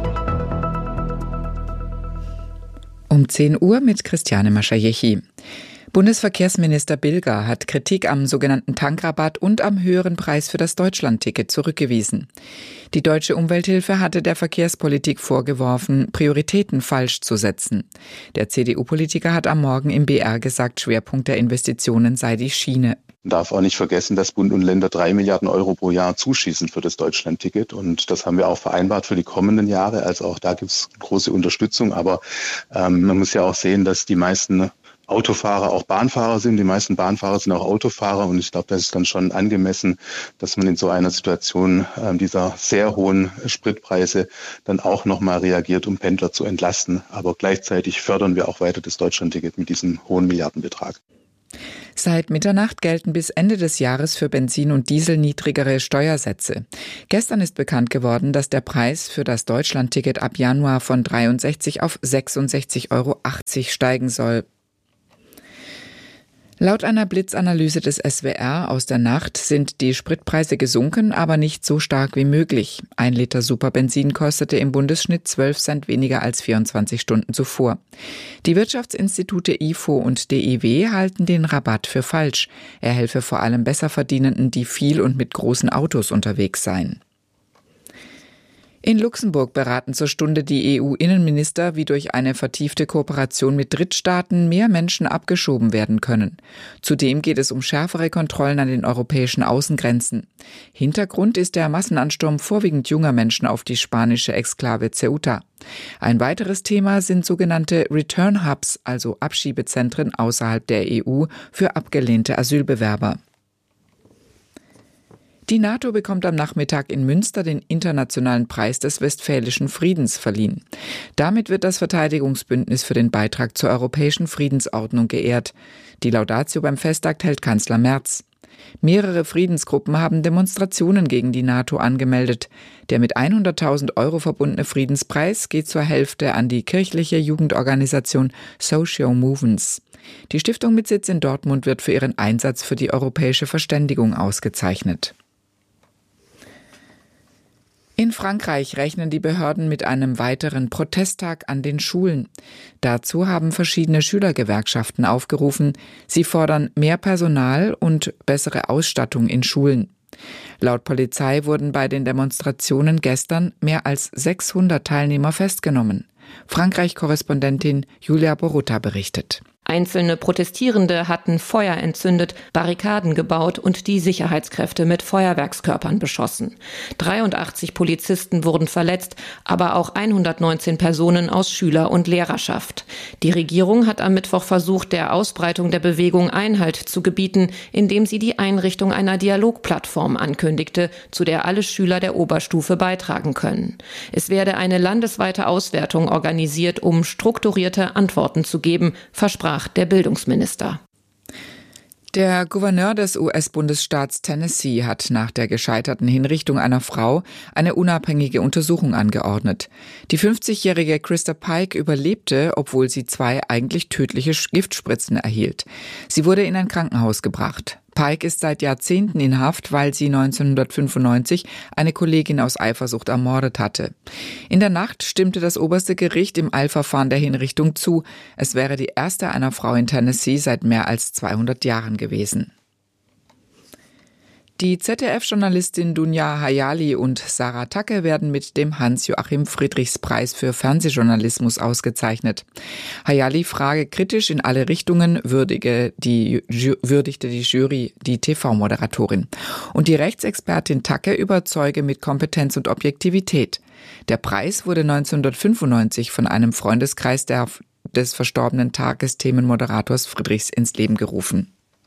[SPEAKER 22] Um zehn Uhr mit Christiane Maschajechi. Bundesverkehrsminister Bilger hat Kritik am sogenannten Tankrabatt und am höheren Preis für das Deutschlandticket zurückgewiesen. Die Deutsche Umwelthilfe hatte der Verkehrspolitik vorgeworfen, Prioritäten falsch zu setzen. Der C D U-Politiker hat am Morgen im B R gesagt, Schwerpunkt der Investitionen sei die Schiene.
[SPEAKER 23] Man darf auch nicht vergessen, dass Bund und Länder drei Milliarden Euro pro Jahr zuschießen für das Deutschlandticket. Und das haben wir auch vereinbart für die kommenden Jahre. Also auch da gibt es große Unterstützung. Aber ähm, man muss ja auch sehen, dass die meisten Autofahrer auch Bahnfahrer sind. Die meisten Bahnfahrer sind auch Autofahrer. Und ich glaube, das ist dann schon angemessen, dass man in so einer Situation äh, dieser sehr hohen Spritpreise dann auch nochmal reagiert, um Pendler zu entlasten. Aber gleichzeitig fördern wir auch weiter das Deutschlandticket mit diesem hohen Milliardenbetrag.
[SPEAKER 22] Seit Mitternacht gelten bis Ende des Jahres für Benzin und Diesel niedrigere Steuersätze. Gestern ist bekannt geworden, dass der Preis für das Deutschlandticket ab Januar von dreiundsechzig auf sechsundsechzig Euro achtzig steigen soll. Laut einer Blitzanalyse des S W R aus der Nacht sind die Spritpreise gesunken, aber nicht so stark wie möglich. Ein Liter Superbenzin kostete im Bundesschnitt zwölf Cent weniger als vierundzwanzig Stunden zuvor. Die Wirtschaftsinstitute I F O und D I W halten den Rabatt für falsch. Er helfe vor allem Besserverdienenden, die viel und mit großen Autos unterwegs seien. In Luxemburg beraten zur Stunde die E U-Innenminister, wie durch eine vertiefte Kooperation mit Drittstaaten mehr Menschen abgeschoben werden können. Zudem geht es um schärfere Kontrollen an den europäischen Außengrenzen. Hintergrund ist der Massenansturm vorwiegend junger Menschen auf die spanische Exklave Ceuta. Ein weiteres Thema sind sogenannte Return Hubs, also Abschiebezentren außerhalb der E U für abgelehnte Asylbewerber. Die NATO bekommt am Nachmittag in Münster den Internationalen Preis des Westfälischen Friedens verliehen. Damit wird das Verteidigungsbündnis für den Beitrag zur europäischen Friedensordnung geehrt. Die Laudatio beim Festakt hält Kanzler Merz. Mehrere Friedensgruppen haben Demonstrationen gegen die NATO angemeldet. Der mit hunderttausend Euro verbundene Friedenspreis geht zur Hälfte an die kirchliche Jugendorganisation Social Movements. Die Stiftung mit Sitz in Dortmund wird für ihren Einsatz für die europäische Verständigung ausgezeichnet. In Frankreich rechnen die Behörden mit einem weiteren Protesttag an den Schulen. Dazu haben verschiedene Schülergewerkschaften aufgerufen. Sie fordern mehr Personal und bessere Ausstattung in Schulen. Laut Polizei wurden bei den Demonstrationen gestern mehr als sechshundert Teilnehmer festgenommen. Frankreich-Korrespondentin Julia Borutta berichtet.
[SPEAKER 2] Einzelne Protestierende hatten Feuer entzündet, Barrikaden gebaut und die Sicherheitskräfte mit Feuerwerkskörpern beschossen. dreiundachtzig Polizisten wurden verletzt, aber auch hundertneunzehn Personen aus Schüler- und Lehrerschaft. Die Regierung hat am Mittwoch versucht, der Ausbreitung der Bewegung Einhalt zu gebieten, indem sie die Einrichtung einer Dialogplattform ankündigte, zu der alle Schüler der Oberstufe beitragen können. Es werde eine landesweite Auswertung organisiert, um strukturierte Antworten zu geben, versprach der Bildungsminister.
[SPEAKER 22] Der Gouverneur des U S-Bundesstaats Tennessee hat nach der gescheiterten Hinrichtung einer Frau eine unabhängige Untersuchung angeordnet. Die fünfzigjährige Krista Pike überlebte, obwohl sie zwei eigentlich tödliche Giftspritzen erhielt. Sie wurde in ein Krankenhaus gebracht. Pike ist seit Jahrzehnten in Haft, weil sie neunzehnhundertfünfundneunzig eine Kollegin aus Eifersucht ermordet hatte. In der Nacht stimmte das oberste Gericht im Eilverfahren der Hinrichtung zu. Es wäre die erste einer Frau in Tennessee seit mehr als zweihundert Jahren gewesen. Die Z D F-Journalistin Dunja Hayali und Sarah Tacke werden mit dem Hans-Joachim-Friedrichs-Preis für Fernsehjournalismus ausgezeichnet. Hayali frage kritisch in alle Richtungen, würdige die, würdigte die Jury die T V-Moderatorin. Und die Rechtsexpertin Tacke überzeuge mit Kompetenz und Objektivität. Der Preis wurde neunzehnhundertfünfundneunzig von einem Freundeskreis der, des verstorbenen Tagesthemenmoderators Friedrichs ins Leben gerufen.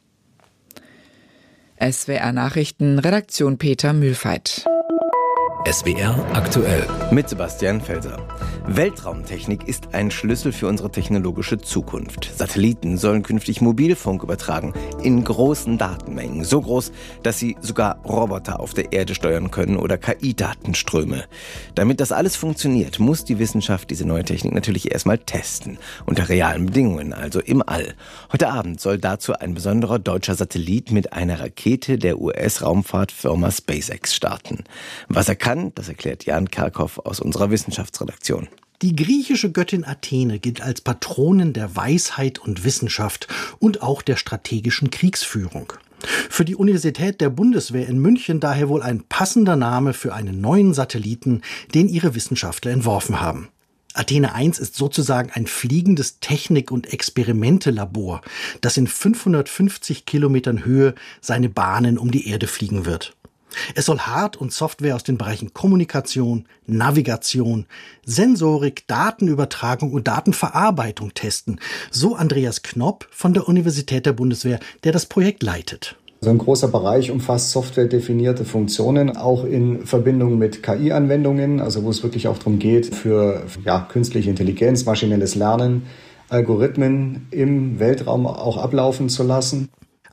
[SPEAKER 22] S W R Nachrichten, Redaktion Peter Mühlfeit.
[SPEAKER 12] S W R aktuell.
[SPEAKER 6] Mit Sebastian Felser. Weltraumtechnik ist ein Schlüssel für unsere technologische Zukunft. Satelliten sollen künftig Mobilfunk übertragen in großen Datenmengen. So groß, dass sie sogar Roboter auf der Erde steuern können oder K I-Datenströme. Damit das alles funktioniert, muss die Wissenschaft diese neue Technik natürlich erstmal testen. Unter realen Bedingungen, also im All. Heute Abend soll dazu ein besonderer deutscher Satellit mit einer Rakete der U S-Raumfahrtfirma SpaceX starten. Was er kann, das erklärt Jan Kerkhoff aus unserer Wissenschaftsredaktion.
[SPEAKER 3] Die griechische Göttin Athene gilt als Patronin der Weisheit und Wissenschaft und auch der strategischen Kriegsführung. Für die Universität der Bundeswehr in München daher wohl ein passender Name für einen neuen Satelliten, den ihre Wissenschaftler entworfen haben. Athene eins ist sozusagen ein fliegendes Technik- und Experimente-Labor, das in fünfhundertfünfzig Kilometern Höhe seine Bahnen um die Erde fliegen wird. Es soll Hard- und Software aus den Bereichen Kommunikation, Navigation, Sensorik, Datenübertragung und Datenverarbeitung testen. So Andreas Knopp von der Universität der Bundeswehr, der das Projekt leitet.
[SPEAKER 4] So ein großer Bereich umfasst softwaredefinierte Funktionen, auch in Verbindung mit K I-Anwendungen, also wo es wirklich auch darum geht, für ja, künstliche Intelligenz, maschinelles Lernen, Algorithmen im Weltraum auch ablaufen zu lassen.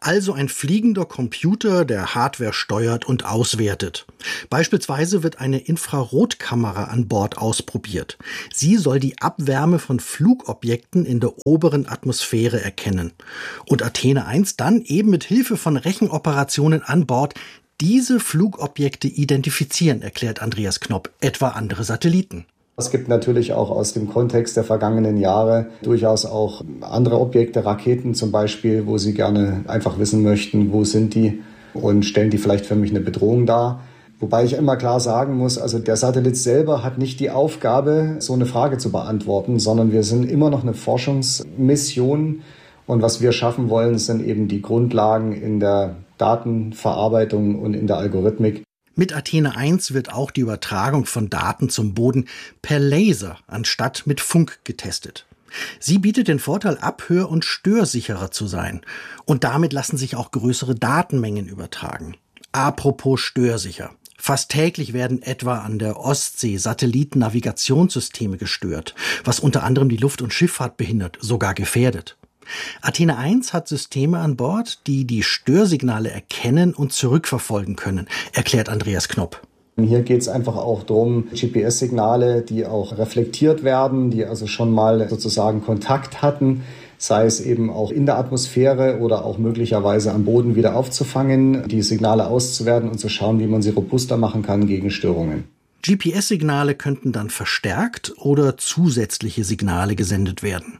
[SPEAKER 3] Also ein fliegender Computer, der Hardware steuert und auswertet. Beispielsweise wird eine Infrarotkamera an Bord ausprobiert. Sie soll die Abwärme von Flugobjekten in der oberen Atmosphäre erkennen. Und Athene eins dann eben mit Hilfe von Rechenoperationen an Bord diese Flugobjekte identifizieren, erklärt Andreas Knopp, etwa andere Satelliten.
[SPEAKER 4] Es gibt natürlich auch aus dem Kontext der vergangenen Jahre durchaus auch andere Objekte, Raketen zum Beispiel, wo Sie gerne einfach wissen möchten, wo sind die und stellen die vielleicht für mich eine Bedrohung dar. Wobei ich immer klar sagen muss, also der Satellit selber hat nicht die Aufgabe, so eine Frage zu beantworten, sondern wir sind immer noch eine Forschungsmission. Und was wir schaffen wollen, sind eben die Grundlagen in der Datenverarbeitung und in der Algorithmik.
[SPEAKER 3] Mit Athene eins wird auch die Übertragung von Daten zum Boden per Laser anstatt mit Funk getestet. Sie bietet den Vorteil, abhör- und störsicherer zu sein. Und damit lassen sich auch größere Datenmengen übertragen. Apropos störsicher. Fast täglich werden etwa an der Ostsee Satellitennavigationssysteme gestört, was unter anderem die Luft- und Schifffahrt behindert, sogar gefährdet. Athene eins hat Systeme an Bord, die die Störsignale erkennen und zurückverfolgen können, erklärt Andreas Knopp.
[SPEAKER 4] Hier geht es einfach auch darum, G P S-Signale, die auch reflektiert werden, die also schon mal sozusagen Kontakt hatten, sei es eben auch in der Atmosphäre oder auch möglicherweise am Boden wieder aufzufangen, die Signale auszuwerten und zu schauen, wie man sie robuster machen kann gegen Störungen.
[SPEAKER 3] G P S-Signale könnten dann verstärkt oder zusätzliche Signale gesendet werden.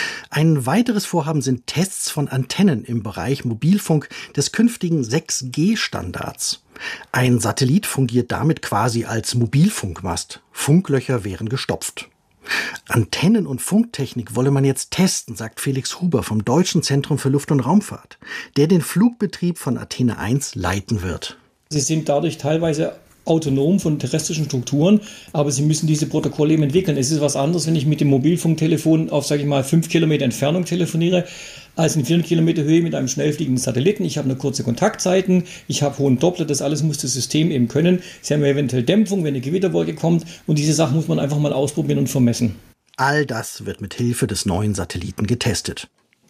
[SPEAKER 3] Ein weiteres Vorhaben sind Tests von Antennen im Bereich Mobilfunk des künftigen sechs G Standards. Ein Satellit fungiert damit quasi als Mobilfunkmast. Funklöcher wären gestopft. Antennen- und Funktechnik wolle man jetzt testen, sagt Felix Huber vom Deutschen Zentrum für Luft- und Raumfahrt, der den Flugbetrieb von Athene eins leiten wird.
[SPEAKER 5] Sie sind dadurch teilweise autonom von terrestrischen Strukturen, aber sie müssen diese Protokolle eben entwickeln. Es ist was anderes, wenn ich mit dem Mobilfunktelefon auf, sage ich mal, fünf Kilometer Entfernung telefoniere, als in vierhundert Kilometer Höhe mit einem schnell fliegenden Satelliten. Ich habe eine kurze Kontaktzeiten, ich habe hohen Doppler, das alles muss das System eben können. Sie haben eventuell Dämpfung, wenn eine Gewitterwolke kommt, und diese Sachen muss man einfach mal ausprobieren und vermessen.
[SPEAKER 3] All das wird mit Hilfe des neuen Satelliten getestet.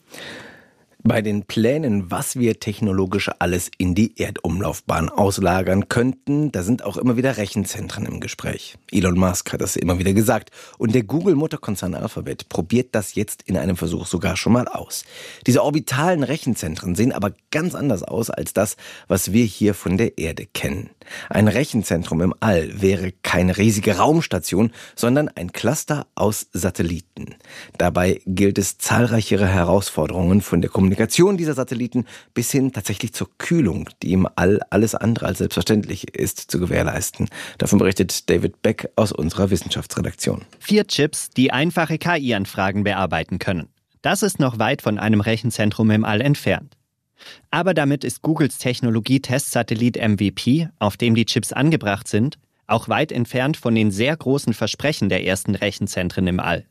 [SPEAKER 6] Bei den Plänen, was wir technologisch alles in die Erdumlaufbahn auslagern könnten, da sind auch immer wieder Rechenzentren im Gespräch. Elon Musk hat das immer wieder gesagt. Und der Google-Mutterkonzern Alphabet probiert das jetzt in einem Versuch sogar schon mal aus. Diese orbitalen Rechenzentren sehen aber ganz anders aus als das, was wir hier von der Erde kennen. Ein Rechenzentrum im All wäre keine riesige Raumstation, sondern ein Cluster aus Satelliten. Dabei gilt es, zahlreichere Herausforderungen von der Kommunikation dieser Satelliten bis hin tatsächlich zur Kühlung, die im All alles andere als selbstverständlich ist, zu gewährleisten. Davon berichtet David Beck aus unserer Wissenschaftsredaktion.
[SPEAKER 8] Vier Chips, die einfache K I-Anfragen bearbeiten können. Das ist noch weit von einem Rechenzentrum im All entfernt. Aber damit ist Googles Technologie-Testsatellit M V P, auf dem die Chips angebracht sind, auch weit entfernt von den sehr großen Versprechen der ersten Rechenzentren im All.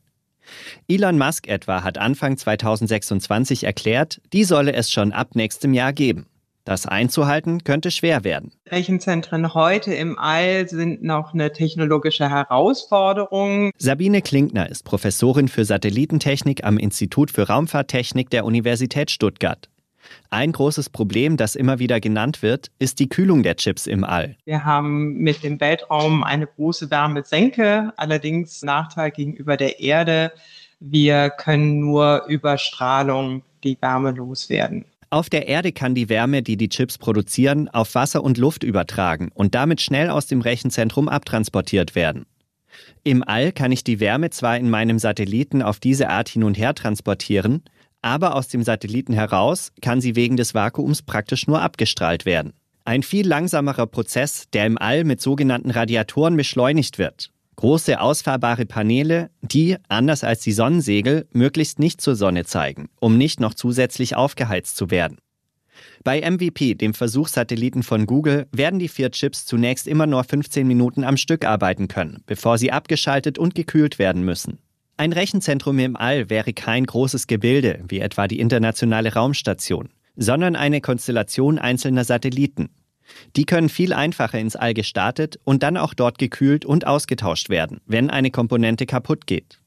[SPEAKER 8] Elon Musk etwa hat Anfang zweitausendsechsundzwanzig erklärt, die solle es schon ab nächstem Jahr geben. Das einzuhalten könnte schwer werden.
[SPEAKER 9] Rechenzentren heute im All sind noch eine technologische Herausforderung.
[SPEAKER 8] Sabine Klinkner ist Professorin für Satellitentechnik am Institut für Raumfahrttechnik der Universität Stuttgart. Ein großes Problem, das immer wieder genannt wird, ist die Kühlung der Chips im All.
[SPEAKER 9] Wir haben mit dem Weltraum eine große Wärmesenke, allerdings Nachteil gegenüber der Erde. Wir können nur über Strahlung die Wärme loswerden.
[SPEAKER 8] Auf der Erde kann die Wärme, die die Chips produzieren, auf Wasser und Luft übertragen und damit schnell aus dem Rechenzentrum abtransportiert werden. Im All kann ich die Wärme zwar in meinem Satelliten auf diese Art hin und her transportieren, aber aus dem Satelliten heraus kann sie wegen des Vakuums praktisch nur abgestrahlt werden. Ein viel langsamerer Prozess, der im All mit sogenannten Radiatoren beschleunigt wird. Große ausfahrbare Paneele, die, anders als die Sonnensegel, möglichst nicht zur Sonne zeigen, um nicht noch zusätzlich aufgeheizt zu werden. Bei M V P, dem Versuchssatelliten von Google, werden die vier Chips zunächst immer nur fünfzehn Minuten am Stück arbeiten können, bevor sie abgeschaltet und gekühlt werden müssen. Ein Rechenzentrum im All wäre kein großes Gebilde, wie etwa die Internationale Raumstation, sondern eine Konstellation einzelner Satelliten. Die können viel einfacher ins All gestartet und dann auch dort gekühlt und ausgetauscht werden, wenn eine Komponente kaputt geht.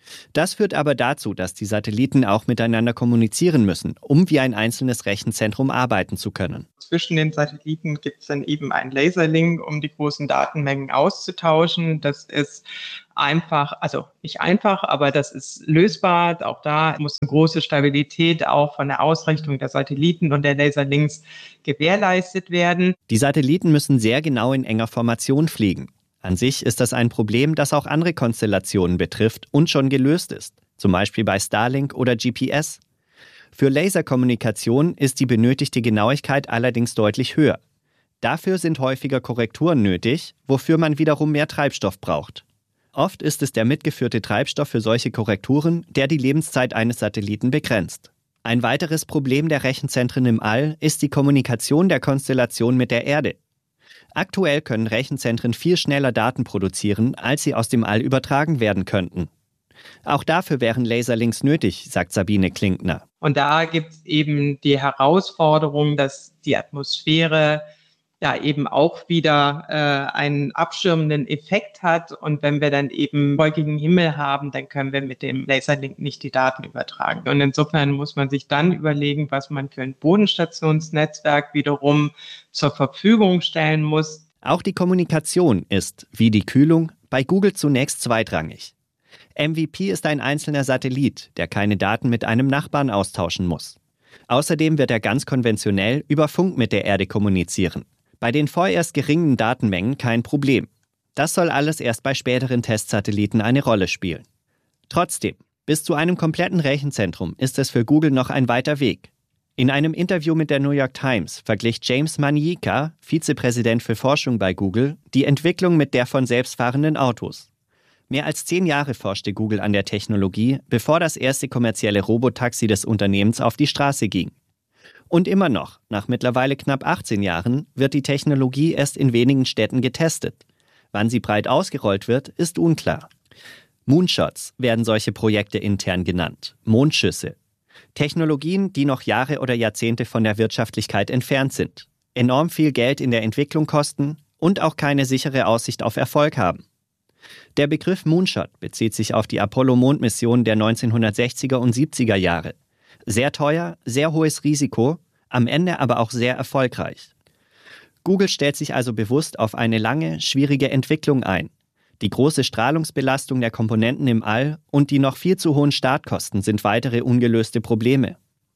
[SPEAKER 8] Das führt aber dazu, dass die Satelliten auch miteinander kommunizieren müssen, um wie ein einzelnes Rechenzentrum arbeiten zu können.
[SPEAKER 9] Zwischen den Satelliten gibt es dann eben einen Laserlink, um die großen Datenmengen auszutauschen. Das ist einfach, also nicht einfach, aber das ist lösbar. Auch da muss eine große Stabilität auch von der Ausrichtung der Satelliten und der Laserlinks gewährleistet werden.
[SPEAKER 8] Die Satelliten müssen sehr genau in enger Formation fliegen. An sich ist das ein Problem, das auch andere Konstellationen betrifft und schon gelöst ist, zum Beispiel bei Starlink oder G P S. Für Laserkommunikation ist die benötigte Genauigkeit allerdings deutlich höher. Dafür sind häufiger Korrekturen nötig, wofür man wiederum mehr Treibstoff braucht. Oft ist es der mitgeführte Treibstoff für solche Korrekturen, der die Lebenszeit eines Satelliten begrenzt. Ein weiteres Problem der Rechenzentren im All ist die Kommunikation der Konstellation mit der Erde. Aktuell können Rechenzentren viel schneller Daten produzieren, als sie aus dem All übertragen werden könnten. Auch dafür wären Laserlinks nötig, sagt Sabine Klinkner.
[SPEAKER 9] Und da gibt es eben die Herausforderung, dass die Atmosphäre ja eben auch wieder äh, einen abschirmenden Effekt hat. Und wenn wir dann eben wolkigen Himmel haben, dann können wir mit dem Laserlink nicht die Daten übertragen. Und insofern muss man sich dann überlegen, was man für ein Bodenstationsnetzwerk wiederum zur Verfügung stellen muss.
[SPEAKER 8] Auch die Kommunikation ist, wie die Kühlung, bei Google zunächst zweitrangig. M V P ist ein einzelner Satellit, der keine Daten mit einem Nachbarn austauschen muss. Außerdem wird er ganz konventionell über Funk mit der Erde kommunizieren. Bei den vorerst geringen Datenmengen kein Problem. Das soll alles erst bei späteren Testsatelliten eine Rolle spielen. Trotzdem, bis zu einem kompletten Rechenzentrum ist es für Google noch ein weiter Weg. In einem Interview mit der New York Times verglich James Manyika, Vizepräsident für Forschung bei Google, die Entwicklung mit der von selbstfahrenden Autos. Mehr als zehn Jahre forschte Google an der Technologie, bevor das erste kommerzielle Robotaxi des Unternehmens auf die Straße ging. Und immer noch, nach mittlerweile knapp achtzehn Jahren, wird die Technologie erst in wenigen Städten getestet. Wann sie breit ausgerollt wird, ist unklar. Moonshots werden solche Projekte intern genannt, Mondschüsse. Technologien, die noch Jahre oder Jahrzehnte von der Wirtschaftlichkeit entfernt sind, enorm viel Geld in der Entwicklung kosten und auch keine sichere Aussicht auf Erfolg haben. Der Begriff Moonshot bezieht sich auf die Apollo-Mondmission der neunzehnhundertsechziger und siebziger Jahre. Sehr teuer, sehr hohes Risiko, am Ende aber auch sehr erfolgreich. Google stellt sich also bewusst auf eine lange, schwierige Entwicklung ein. Die große Strahlungsbelastung der Komponenten im All und die noch viel zu hohen Startkosten sind weitere ungelöste Probleme.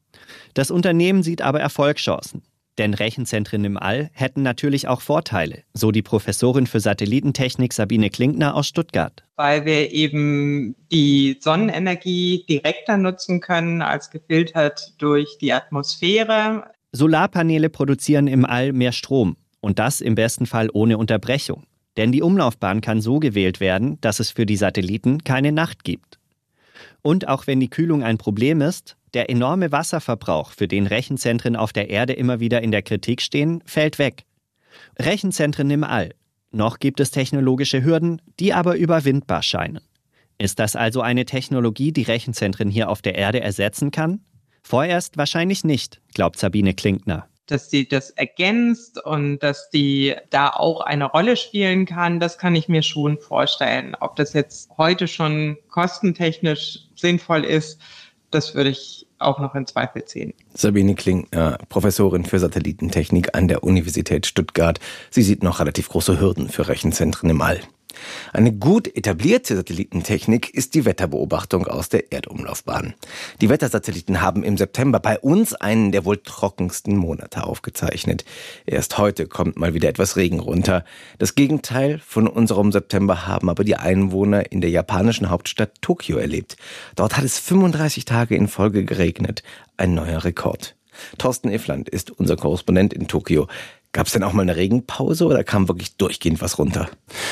[SPEAKER 8] Das Unternehmen sieht aber Erfolgschancen. Denn Rechenzentren im All hätten natürlich auch Vorteile, so die Professorin für Satellitentechnik Sabine Klinkner aus Stuttgart.
[SPEAKER 9] Weil wir eben die Sonnenenergie direkter nutzen können als gefiltert durch die Atmosphäre.
[SPEAKER 8] Solarpaneele produzieren im All mehr Strom und das im besten Fall ohne Unterbrechung. Denn die Umlaufbahn kann so gewählt werden, dass es für die Satelliten keine Nacht gibt. Und auch wenn die Kühlung ein Problem ist, der enorme Wasserverbrauch, für den Rechenzentren auf der Erde immer wieder in der Kritik stehen, fällt weg. Rechenzentren im All. Noch gibt es technologische Hürden, die aber überwindbar scheinen. Ist das also eine Technologie, die Rechenzentren hier auf der Erde ersetzen kann? Vorerst wahrscheinlich nicht, glaubt Sabine Klinkner.
[SPEAKER 9] Dass sie das ergänzt und dass die da auch eine Rolle spielen kann, das kann ich mir schon vorstellen. Ob das jetzt heute schon kostentechnisch sinnvoll ist, das würde ich auch noch in Zweifel ziehen.
[SPEAKER 6] Sabine Klinkner, Professorin für Satellitentechnik an der Universität Stuttgart. Sie sieht noch relativ große Hürden für Rechenzentren im All. Eine gut etablierte Satellitentechnik ist die Wetterbeobachtung aus der Erdumlaufbahn. Die Wettersatelliten haben im September bei uns einen der wohl trockensten Monate aufgezeichnet. Erst heute kommt mal wieder etwas Regen runter. Das Gegenteil von unserem September haben aber die Einwohner in der japanischen Hauptstadt Tokio erlebt. Dort hat es fünfunddreißig Tage in Folge geregnet. Ein neuer Rekord. Thorsten Iffland ist unser Korrespondent in Tokio. Gab es denn auch mal eine Regenpause oder kam wirklich durchgehend was runter?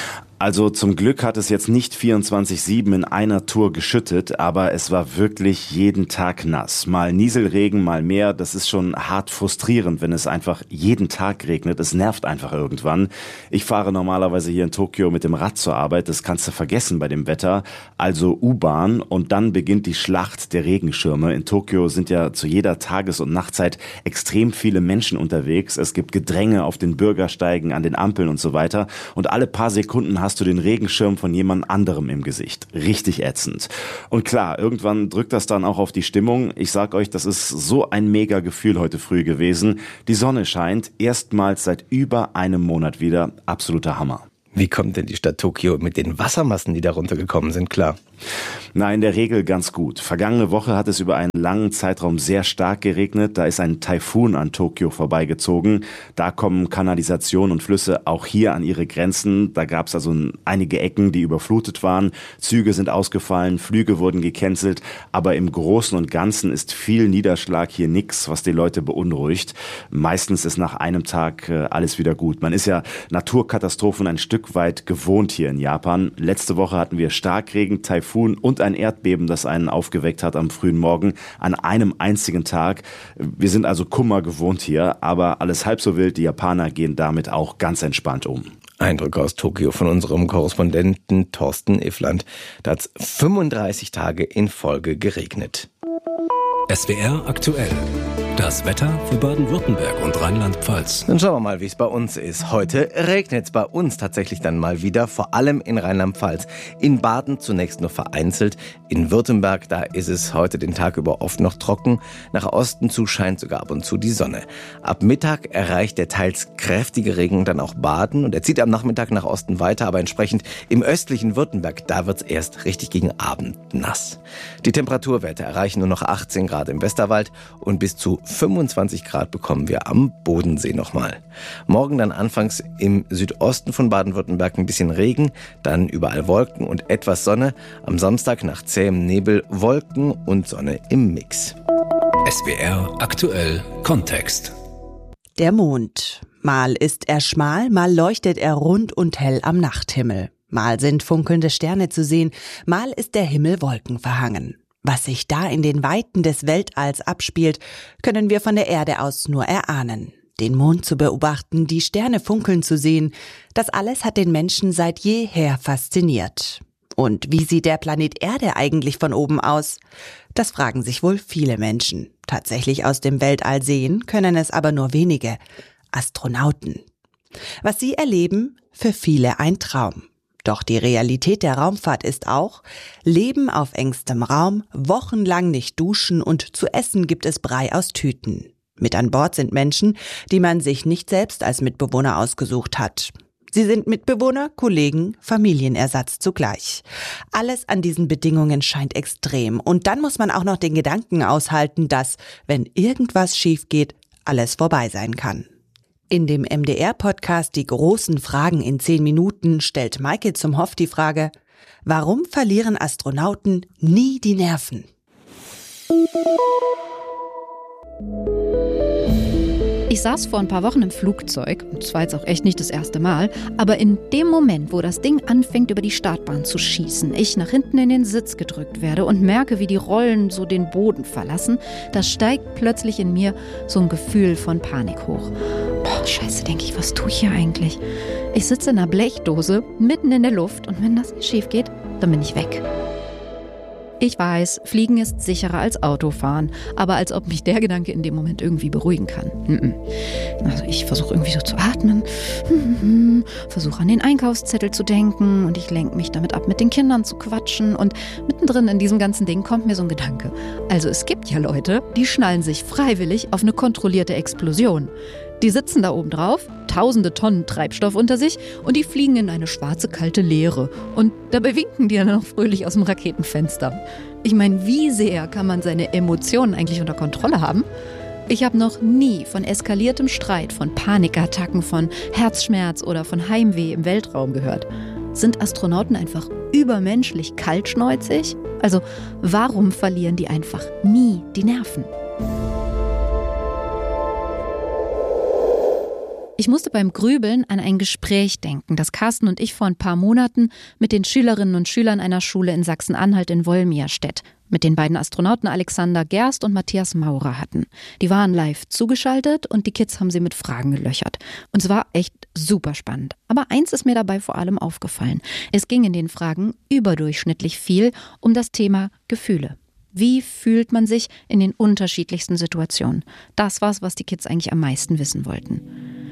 [SPEAKER 7] Also zum Glück hat es jetzt nicht vierundzwanzig sieben in einer Tour geschüttet, aber es war wirklich jeden Tag nass. Mal Nieselregen, mal mehr. Das ist schon hart frustrierend, wenn es einfach jeden Tag regnet. Es nervt einfach irgendwann. Ich fahre normalerweise hier in Tokio mit dem Rad zur Arbeit. Das kannst du vergessen bei dem Wetter. Also U-Bahn und dann beginnt die Schlacht der Regenschirme. In Tokio sind ja zu jeder Tages- und Nachtzeit extrem viele Menschen unterwegs. Es gibt Gedränge auf den Bürgersteigen, an den Ampeln und so weiter. Und alle paar Sekunden hast hast du den Regenschirm von jemand anderem im Gesicht. Richtig ätzend. Und klar, irgendwann drückt das dann auch auf die Stimmung. Ich sag euch, das ist so ein mega Gefühl heute früh gewesen. Die Sonne scheint, erstmals seit über einem Monat wieder. Absoluter Hammer.
[SPEAKER 6] Wie kommt denn die Stadt Tokio mit den Wassermassen, die da runtergekommen sind, klar?
[SPEAKER 7] Na, in der Regel ganz gut. Vergangene Woche hat es über einen langen Zeitraum sehr stark geregnet. Da ist ein Taifun an Tokio vorbeigezogen. Da kommen Kanalisation und Flüsse auch hier an ihre Grenzen. Da gab es also einige Ecken, die überflutet waren. Züge sind ausgefallen, Flüge wurden gecancelt. Aber im Großen und Ganzen ist viel Niederschlag hier nix, was die Leute beunruhigt. Meistens ist nach einem Tag alles wieder gut. Man ist ja Naturkatastrophen ein Stück weit gewohnt hier in Japan. Letzte Woche hatten wir Starkregen, Taifun und ein Erdbeben, das einen aufgeweckt hat am frühen Morgen an einem einzigen Tag. Wir sind also Kummer gewohnt hier, aber alles halb so wild. Die Japaner gehen damit auch ganz entspannt um.
[SPEAKER 6] Eindrücke aus Tokio von unserem Korrespondenten Thorsten Iffland. Da hat es fünfunddreißig Tage in Folge geregnet.
[SPEAKER 12] S W R aktuell. Das Wetter für Baden-Württemberg und Rheinland-Pfalz.
[SPEAKER 6] Dann schauen wir mal, wie es bei uns ist. Heute regnet es bei uns tatsächlich dann mal wieder, vor allem in Rheinland-Pfalz. In Baden zunächst nur vereinzelt. In Württemberg, da ist es heute den Tag über oft noch trocken. Nach Osten zu scheint sogar ab und zu die Sonne. Ab Mittag erreicht der teils kräftige Regen dann auch Baden und er zieht am Nachmittag nach Osten weiter, aber entsprechend im östlichen Württemberg, da wird es erst richtig gegen Abend nass. Die Temperaturwerte erreichen nur noch achtzehn Grad im Westerwald und bis zu fünfundzwanzig Grad bekommen wir am Bodensee nochmal. Morgen dann anfangs im Südosten von Baden-Württemberg ein bisschen Regen, dann überall Wolken und etwas Sonne. Am Samstag nach zähem Nebel Wolken und Sonne im Mix.
[SPEAKER 12] S W R aktuell Kontext.
[SPEAKER 10] Der Mond. Mal ist er schmal, mal leuchtet er rund und hell am Nachthimmel. Mal sind funkelnde Sterne zu sehen, mal ist der Himmel wolkenverhangen. Was sich da in den Weiten des Weltalls abspielt, können wir von der Erde aus nur erahnen. Den Mond zu beobachten, die Sterne funkeln zu sehen, das alles hat den Menschen seit jeher fasziniert. Und wie sieht der Planet Erde eigentlich von oben aus? Das fragen sich wohl viele Menschen. Tatsächlich aus dem Weltall sehen können es aber nur wenige. Astronauten. Was sie erleben, für viele ein Traum. Doch die Realität der Raumfahrt ist auch, Leben auf engstem Raum, wochenlang nicht duschen und zu essen gibt es Brei aus Tüten. Mit an Bord sind Menschen, die man sich nicht selbst als Mitbewohner ausgesucht hat. Sie sind Mitbewohner, Kollegen, Familienersatz zugleich. Alles an diesen Bedingungen scheint extrem. Und dann muss man auch noch den Gedanken aushalten, dass, wenn irgendwas schief geht, alles vorbei sein kann. In dem M D R-Podcast Die großen Fragen in zehn Minuten stellt Maike zum Hoff die Frage, warum verlieren Astronauten nie die Nerven?
[SPEAKER 11] Ich saß vor ein paar Wochen im Flugzeug, und das war jetzt auch echt nicht das erste Mal, aber in dem Moment, wo das Ding anfängt, über die Startbahn zu schießen, ich nach hinten in den Sitz gedrückt werde und merke, wie die Rollen so den Boden verlassen, da steigt plötzlich in mir so ein Gefühl von Panik hoch. Boah, scheiße, denke ich, was tue ich hier eigentlich? Ich sitze in einer Blechdose, mitten in der Luft und wenn das schief geht, dann bin ich weg. Ich weiß, Fliegen ist sicherer als Autofahren, aber als ob mich der Gedanke in dem Moment irgendwie beruhigen kann. Also ich versuche irgendwie so zu atmen, versuche an den Einkaufszettel zu denken und ich lenke mich damit ab, mit den Kindern zu quatschen und mittendrin in diesem ganzen Ding kommt mir so ein Gedanke. Also es gibt ja Leute, die schnallen sich freiwillig auf eine kontrollierte Explosion. Die sitzen da oben drauf, tausende Tonnen Treibstoff unter sich und die fliegen in eine schwarze, kalte Leere. Und dabei winken die dann noch fröhlich aus dem Raketenfenster. Ich meine, wie sehr kann man seine Emotionen eigentlich unter Kontrolle haben? Ich habe noch nie von eskaliertem Streit, von Panikattacken, von Herzschmerz oder von Heimweh im Weltraum gehört. Sind Astronauten einfach übermenschlich kaltschnäuzig? Also warum verlieren die einfach nie die Nerven? Ich musste beim Grübeln an ein Gespräch denken, das Carsten und ich vor ein paar Monaten mit den Schülerinnen und Schülern einer Schule in Sachsen-Anhalt in Wolmirstedt, mit den beiden Astronauten Alexander Gerst und Matthias Maurer hatten. Die waren live zugeschaltet und die Kids haben sie mit Fragen gelöchert. Und es war echt super spannend. Aber eins ist mir dabei vor allem aufgefallen. Es ging in den Fragen überdurchschnittlich viel um das Thema Gefühle. Wie fühlt man sich in den unterschiedlichsten Situationen? Das war's, was die Kids eigentlich am meisten wissen wollten.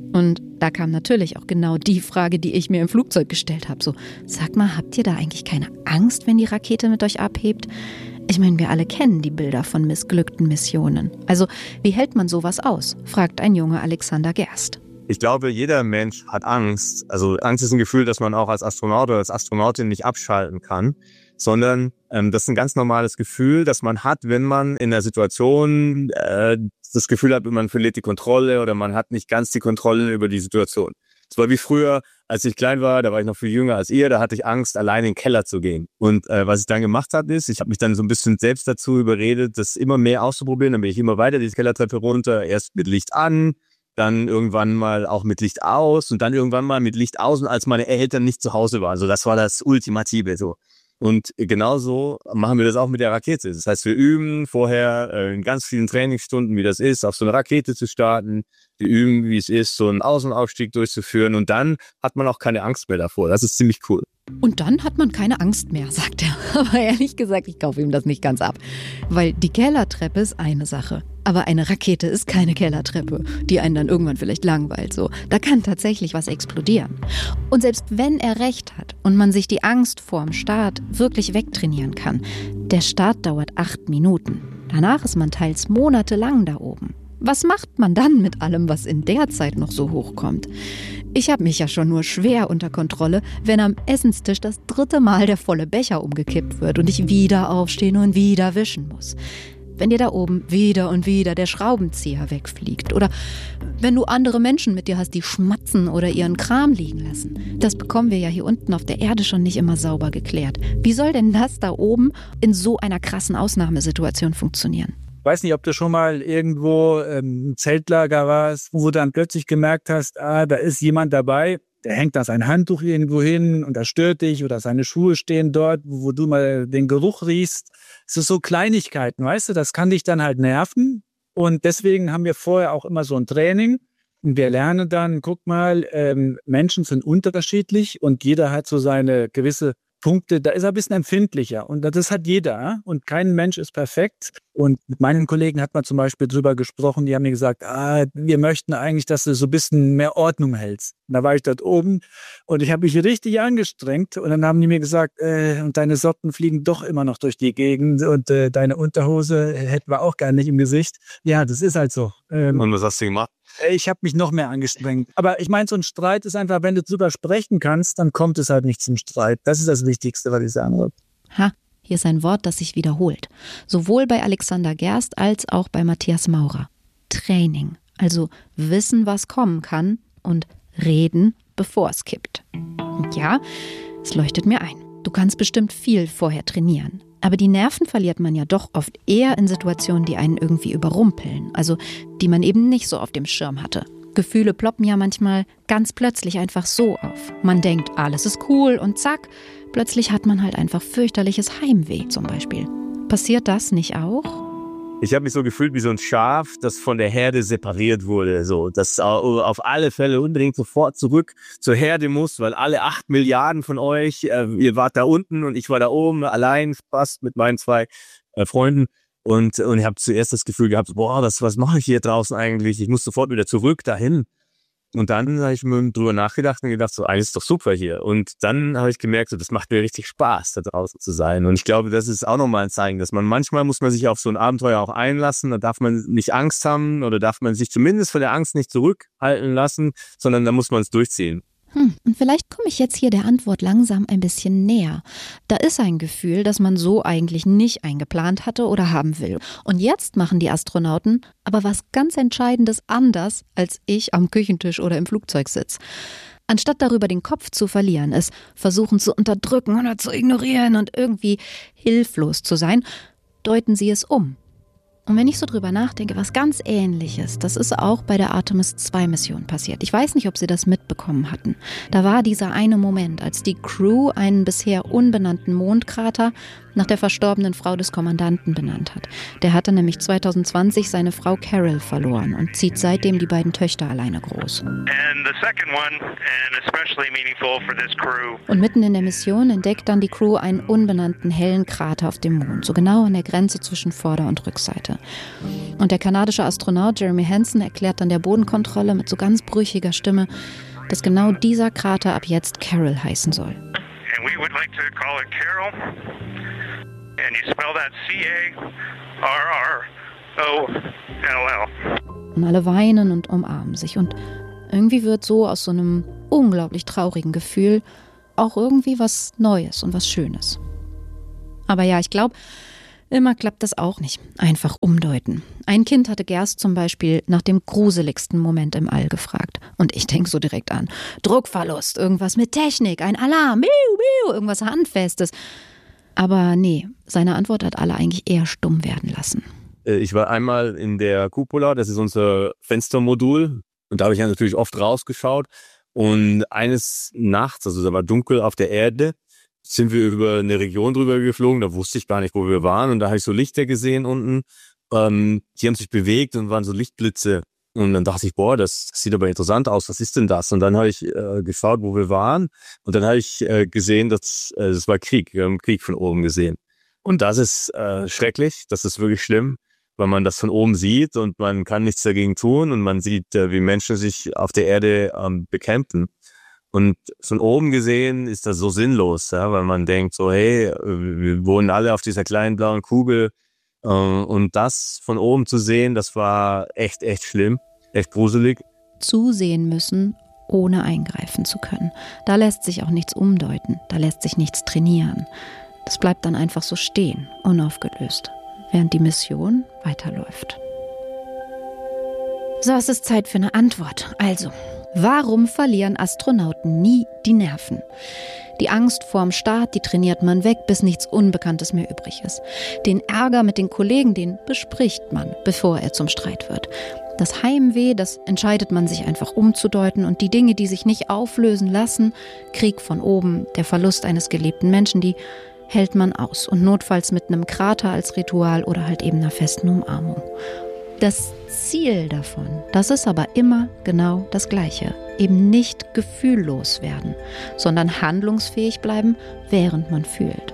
[SPEAKER 11] Und da kam natürlich auch genau die Frage, die ich mir im Flugzeug gestellt habe. So, sag mal, habt ihr da eigentlich keine Angst, wenn die Rakete mit euch abhebt? Ich meine, wir alle kennen die Bilder von missglückten Missionen. Also, wie hält man sowas aus? Fragt ein junger Alexander Gerst.
[SPEAKER 15] Ich glaube, jeder Mensch hat Angst. Also Angst ist ein Gefühl, das man auch als Astronaut oder als Astronautin nicht abschalten kann, sondern ähm, das ist ein ganz normales Gefühl, das man hat, wenn man in der Situation äh, das Gefühl hat, man verliert die Kontrolle oder man hat nicht ganz die Kontrolle über die Situation. Es war wie früher, als ich klein war, da war ich noch viel jünger als ihr, da hatte ich Angst, allein in den Keller zu gehen. Und äh, was ich dann gemacht habe, ist, ich habe mich dann so ein bisschen selbst dazu überredet, das immer mehr auszuprobieren. Dann bin ich immer weiter die Kellertreppe runter, erst mit Licht an, dann irgendwann mal auch mit Licht aus und dann irgendwann mal mit Licht aus, als meine Eltern nicht zu Hause waren. Also das war das Ultimative so. Und genauso machen wir das auch mit der Rakete. Das heißt, wir üben vorher äh, in ganz vielen Trainingsstunden, wie das ist, auf so eine Rakete zu starten. Wir üben, wie es ist, so einen Aus- und Aufstieg durchzuführen. Und dann hat man auch keine Angst mehr davor. Das ist ziemlich cool.
[SPEAKER 11] Und dann hat man keine Angst mehr, sagt er. Aber ehrlich gesagt, ich kaufe ihm das nicht ganz ab. Weil die Kellertreppe ist eine Sache. Aber eine Rakete ist keine Kellertreppe, die einen dann irgendwann vielleicht langweilt. So. Da kann tatsächlich was explodieren. Und selbst wenn er recht hat und man sich die Angst vorm Start wirklich wegtrainieren kann, der Start dauert acht Minuten. Danach ist man teils monatelang da oben. Was macht man dann mit allem, was in der Zeit noch so hochkommt? Ich habe mich ja schon nur schwer unter Kontrolle, wenn am Essenstisch das dritte Mal der volle Becher umgekippt wird und ich wieder aufstehen und wieder wischen muss. Wenn dir da oben wieder und wieder der Schraubenzieher wegfliegt oder wenn du andere Menschen mit dir hast, die schmatzen oder ihren Kram liegen lassen. Das bekommen wir ja hier unten auf der Erde schon nicht immer sauber geklärt. Wie soll denn das da oben in so einer krassen Ausnahmesituation funktionieren?
[SPEAKER 16] Ich weiß nicht, ob du schon mal irgendwo im Zeltlager warst, wo du dann plötzlich gemerkt hast, ah, da ist jemand dabei, der hängt da sein Handtuch irgendwo hin und das stört dich oder seine Schuhe stehen dort, wo, wo du mal den Geruch riechst. Es ist so Kleinigkeiten, weißt du, das kann dich dann halt nerven und deswegen haben wir vorher auch immer so ein Training und wir lernen dann, guck mal, ähm, Menschen sind unterschiedlich und jeder hat so seine gewisse Punkte, da ist er ein bisschen empfindlicher und das hat jeder und kein Mensch ist perfekt. Und mit meinen Kollegen hat man zum Beispiel drüber gesprochen, die haben mir gesagt, ah, wir möchten eigentlich, dass du so ein bisschen mehr Ordnung hältst. Und da war ich dort oben und ich habe mich richtig angestrengt und dann haben die mir gesagt, äh, und deine Socken fliegen doch immer noch durch die Gegend und äh, deine Unterhose hätten wir auch gar nicht im Gesicht. Ja, das ist halt so. Ähm,
[SPEAKER 15] und was hast du gemacht?
[SPEAKER 16] Ich habe mich noch mehr angestrengt. Aber ich meine, so ein Streit ist einfach, wenn du drüber sprechen kannst, dann kommt es halt nicht zum Streit. Das ist das Wichtigste, was ich sagen würde.
[SPEAKER 11] Ha, hier ist ein Wort, das sich wiederholt. Sowohl bei Alexander Gerst als auch bei Matthias Maurer. Training. Also wissen, was kommen kann und reden, bevor es kippt. Und ja, es leuchtet mir ein. Du kannst bestimmt viel vorher trainieren. Aber die Nerven verliert man ja doch oft eher in Situationen, die einen irgendwie überrumpeln. Also die man eben nicht so auf dem Schirm hatte. Gefühle ploppen ja manchmal ganz plötzlich einfach so auf. Man denkt, alles ist cool und zack, plötzlich hat man halt einfach fürchterliches Heimweh zum Beispiel. Passiert das nicht auch?
[SPEAKER 15] Ich habe mich so gefühlt wie so ein Schaf, das von der Herde separiert wurde. So, das auf alle Fälle unbedingt sofort zurück zur Herde muss, weil alle acht Milliarden von euch, äh, ihr wart da unten und ich war da oben, allein fast mit meinen zwei äh, Freunden. Und, und ich habe zuerst das Gefühl gehabt, boah, das, was mache ich hier draußen eigentlich? Ich muss sofort wieder zurück dahin. Und dann habe ich mir drüber nachgedacht und gedacht, so, eigentlich ist doch super hier. Und dann habe ich gemerkt, so, das macht mir richtig Spaß, da draußen zu sein. Und ich glaube, das ist auch nochmal ein Zeichen, dass man manchmal muss man sich auf so ein Abenteuer auch einlassen. Da darf man nicht Angst haben oder darf man sich zumindest von der Angst nicht zurückhalten lassen, sondern da muss man es durchziehen.
[SPEAKER 11] Hm, und vielleicht komme ich jetzt hier der Antwort langsam ein bisschen näher. Da ist ein Gefühl, das man so eigentlich nicht eingeplant hatte oder haben will. Und jetzt machen die Astronauten aber was ganz Entscheidendes anders, als ich am Küchentisch oder im Flugzeug sitze. Anstatt darüber den Kopf zu verlieren, es versuchen zu unterdrücken oder zu ignorieren und irgendwie hilflos zu sein, deuten sie es um. Und wenn ich so drüber nachdenke, was ganz Ähnliches, das ist auch bei der Artemis zwei Mission passiert. Ich weiß nicht, ob Sie das mitbekommen hatten. Da war dieser eine Moment, als die Crew einen bisher unbenannten Mondkrater nach der verstorbenen Frau des Kommandanten benannt hat. Der hatte nämlich zwanzig zwanzig seine Frau Carol verloren und zieht seitdem die beiden Töchter alleine groß. Und mitten in der Mission entdeckt dann die Crew einen unbenannten hellen Krater auf dem Mond, so genau an der Grenze zwischen Vorder- und Rückseite. Und der kanadische Astronaut Jeremy Hansen erklärt dann der Bodenkontrolle mit so ganz brüchiger Stimme, dass genau dieser Krater ab jetzt Carol heißen soll.
[SPEAKER 14] And we would like to call it Carol. And you spell that C A R R O L L.
[SPEAKER 11] Und alle weinen und umarmen sich. Und irgendwie wird so aus so einem unglaublich traurigen Gefühl auch irgendwie was Neues und was Schönes. Aber ja, ich glaube, immer klappt das auch nicht. Einfach umdeuten. Ein Kind hatte Gerst zum Beispiel nach dem gruseligsten Moment im All gefragt. Und ich denke so direkt an Druckverlust, irgendwas mit Technik, ein Alarm, miu, miu, irgendwas Handfestes. Aber nee, seine Antwort hat alle eigentlich eher stumm werden lassen.
[SPEAKER 15] Ich war einmal in der Cupola, das ist unser Fenstermodul. Und da habe ich ja natürlich oft rausgeschaut. Und eines Nachts, also da war dunkel auf der Erde, sind wir über eine Region drüber geflogen. Da wusste ich gar nicht, wo wir waren. Und da habe ich so Lichter gesehen unten. Ähm, die haben sich bewegt und waren so Lichtblitze. Und dann dachte ich, boah, das sieht aber interessant aus. Was ist denn das? Und dann habe ich äh, geschaut, wo wir waren. Und dann habe ich äh, gesehen, dass äh, das war Krieg. Wir haben Krieg von oben gesehen. Und das ist äh, schrecklich. Das ist wirklich schlimm, weil man das von oben sieht und man kann nichts dagegen tun. Und man sieht, äh, wie Menschen sich auf der Erde ähm, bekämpfen. Und von oben gesehen ist das so sinnlos, ja, weil man denkt so, hey, wir wohnen alle auf dieser kleinen blauen Kugel. Äh, und das von oben zu sehen, das war echt, echt schlimm, echt gruselig.
[SPEAKER 11] Zusehen müssen, ohne eingreifen zu können. Da lässt sich auch nichts umdeuten, da lässt sich nichts trainieren. Das bleibt dann einfach so stehen, unaufgelöst, während die Mission weiterläuft. So, es ist Zeit für eine Antwort. Also, warum verlieren Astronauten nie die Nerven? Die Angst vorm Start, die trainiert man weg, bis nichts Unbekanntes mehr übrig ist. Den Ärger mit den Kollegen, den bespricht man, bevor er zum Streit wird. Das Heimweh, das entscheidet man sich einfach umzudeuten. Und die Dinge, die sich nicht auflösen lassen, Krieg von oben, der Verlust eines geliebten Menschen, die hält man aus. Und notfalls mit einem Krater als Ritual oder halt eben einer festen Umarmung. Das Ziel davon, das ist aber immer genau das Gleiche. Eben nicht gefühllos werden, sondern handlungsfähig bleiben, während man fühlt.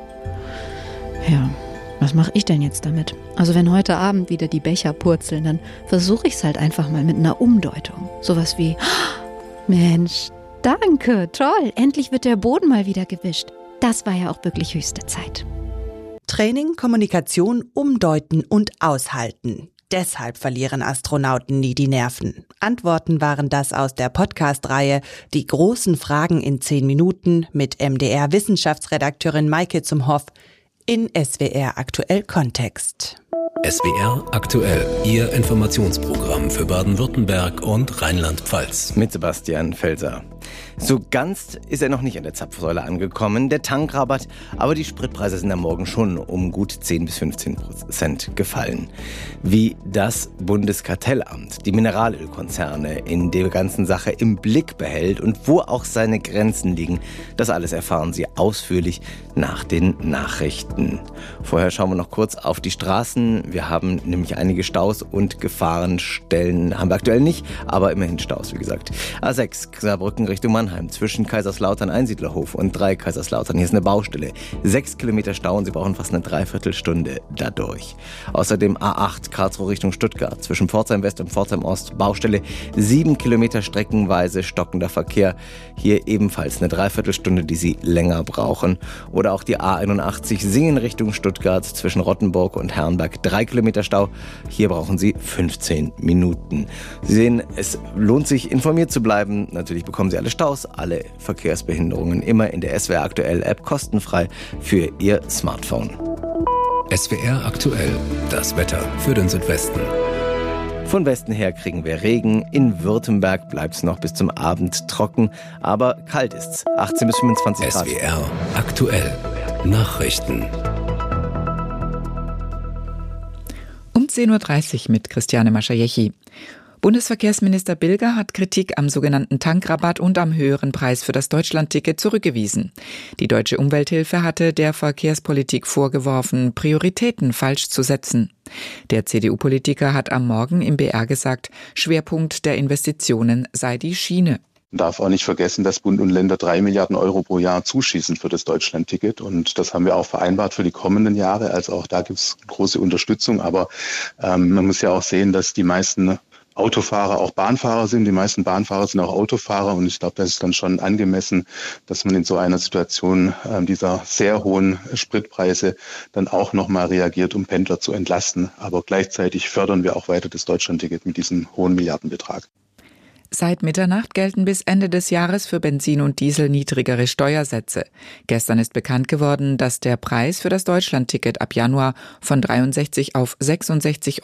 [SPEAKER 11] Ja, was mache ich denn jetzt damit? Also wenn heute Abend wieder die Becher purzeln, dann versuche ich es halt einfach mal mit einer Umdeutung. Sowas wie, Mensch, danke, toll, endlich wird der Boden mal wieder gewischt. Das war ja auch wirklich höchste Zeit.
[SPEAKER 10] Training, Kommunikation, Umdeuten und Aushalten. Deshalb verlieren Astronauten nie die Nerven. Antworten waren das aus der Podcast-Reihe Die großen Fragen in zehn Minuten mit M D R-Wissenschaftsredakteurin Maike Zumhoff in S W R Aktuell Kontext.
[SPEAKER 12] S W R Aktuell, Ihr Informationsprogramm für Baden-Württemberg und Rheinland-Pfalz.
[SPEAKER 6] Mit Sebastian Felser. So ganz ist er noch nicht an der Zapfsäule angekommen, der Tankrabatt, aber die Spritpreise sind am Morgen schon um gut zehn bis fünfzehn Prozent gefallen. Wie das Bundeskartellamt die Mineralölkonzerne in der ganzen Sache im Blick behält und wo auch seine Grenzen liegen, das alles erfahren Sie ausführlich nach den Nachrichten. Vorher schauen wir noch kurz auf die Straßen. Wir haben nämlich einige Staus und Gefahrenstellen, haben wir aktuell nicht, aber immerhin Staus, wie gesagt. A sechs, Saarbrücken Richtung Mannheim, zwischen Kaiserslautern Einsiedlerhof und drei Kaiserslautern. Hier ist eine Baustelle. Sechs Kilometer Stau und Sie brauchen fast eine Dreiviertelstunde dadurch. Außerdem A acht, Karlsruhe Richtung Stuttgart, zwischen Pforzheim West und Pforzheim Ost, Baustelle. Sieben Kilometer streckenweise stockender Verkehr. Hier ebenfalls eine Dreiviertelstunde, die Sie länger brauchen. Oder auch die A einundachtzig, Singen Richtung Stuttgart, zwischen Rottenburg und Herrenberg. Drei Kilometer Stau. Hier brauchen Sie fünfzehn Minuten. Sie sehen, es lohnt sich, informiert zu bleiben. Natürlich bekommen Sie alle Staus, alle Verkehrsbehinderungen immer in der S W R Aktuell App kostenfrei für Ihr Smartphone.
[SPEAKER 12] S W R Aktuell, das Wetter für den Südwesten.
[SPEAKER 6] Von Westen her kriegen wir Regen. In Württemberg bleibt es noch bis zum Abend trocken, aber kalt ist's. achtzehn bis fünfundzwanzig Grad.
[SPEAKER 12] S W R Aktuell. Nachrichten.
[SPEAKER 22] Um zehn Uhr dreißig mit Christiane Maschajechi. Bundesverkehrsminister Bilger hat Kritik am sogenannten Tankrabatt und am höheren Preis für das Deutschlandticket zurückgewiesen. Die Deutsche Umwelthilfe hatte der Verkehrspolitik vorgeworfen, Prioritäten falsch zu setzen. Der C D U-Politiker hat am Morgen im B R gesagt, Schwerpunkt der Investitionen sei die Schiene.
[SPEAKER 23] Man darf auch nicht vergessen, dass Bund und Länder drei Milliarden Euro pro Jahr zuschießen für das Deutschlandticket. Und das haben wir auch vereinbart für die kommenden Jahre. Also auch da gibt es große Unterstützung. Aber ähm, man muss ja auch sehen, dass die meisten Autofahrer auch Bahnfahrer sind. Die meisten Bahnfahrer sind auch Autofahrer. Und ich glaube, das ist dann schon angemessen, dass man in so einer Situation äh, dieser sehr hohen Spritpreise dann auch nochmal reagiert, um Pendler zu entlasten. Aber gleichzeitig fördern wir auch weiter das Deutschlandticket mit diesem hohen Milliardenbetrag.
[SPEAKER 22] Seit Mitternacht gelten bis Ende des Jahres für Benzin und Diesel niedrigere Steuersätze. Gestern ist bekannt geworden, dass der Preis für das Deutschlandticket ab Januar von dreiundsechzig auf sechsundsechzig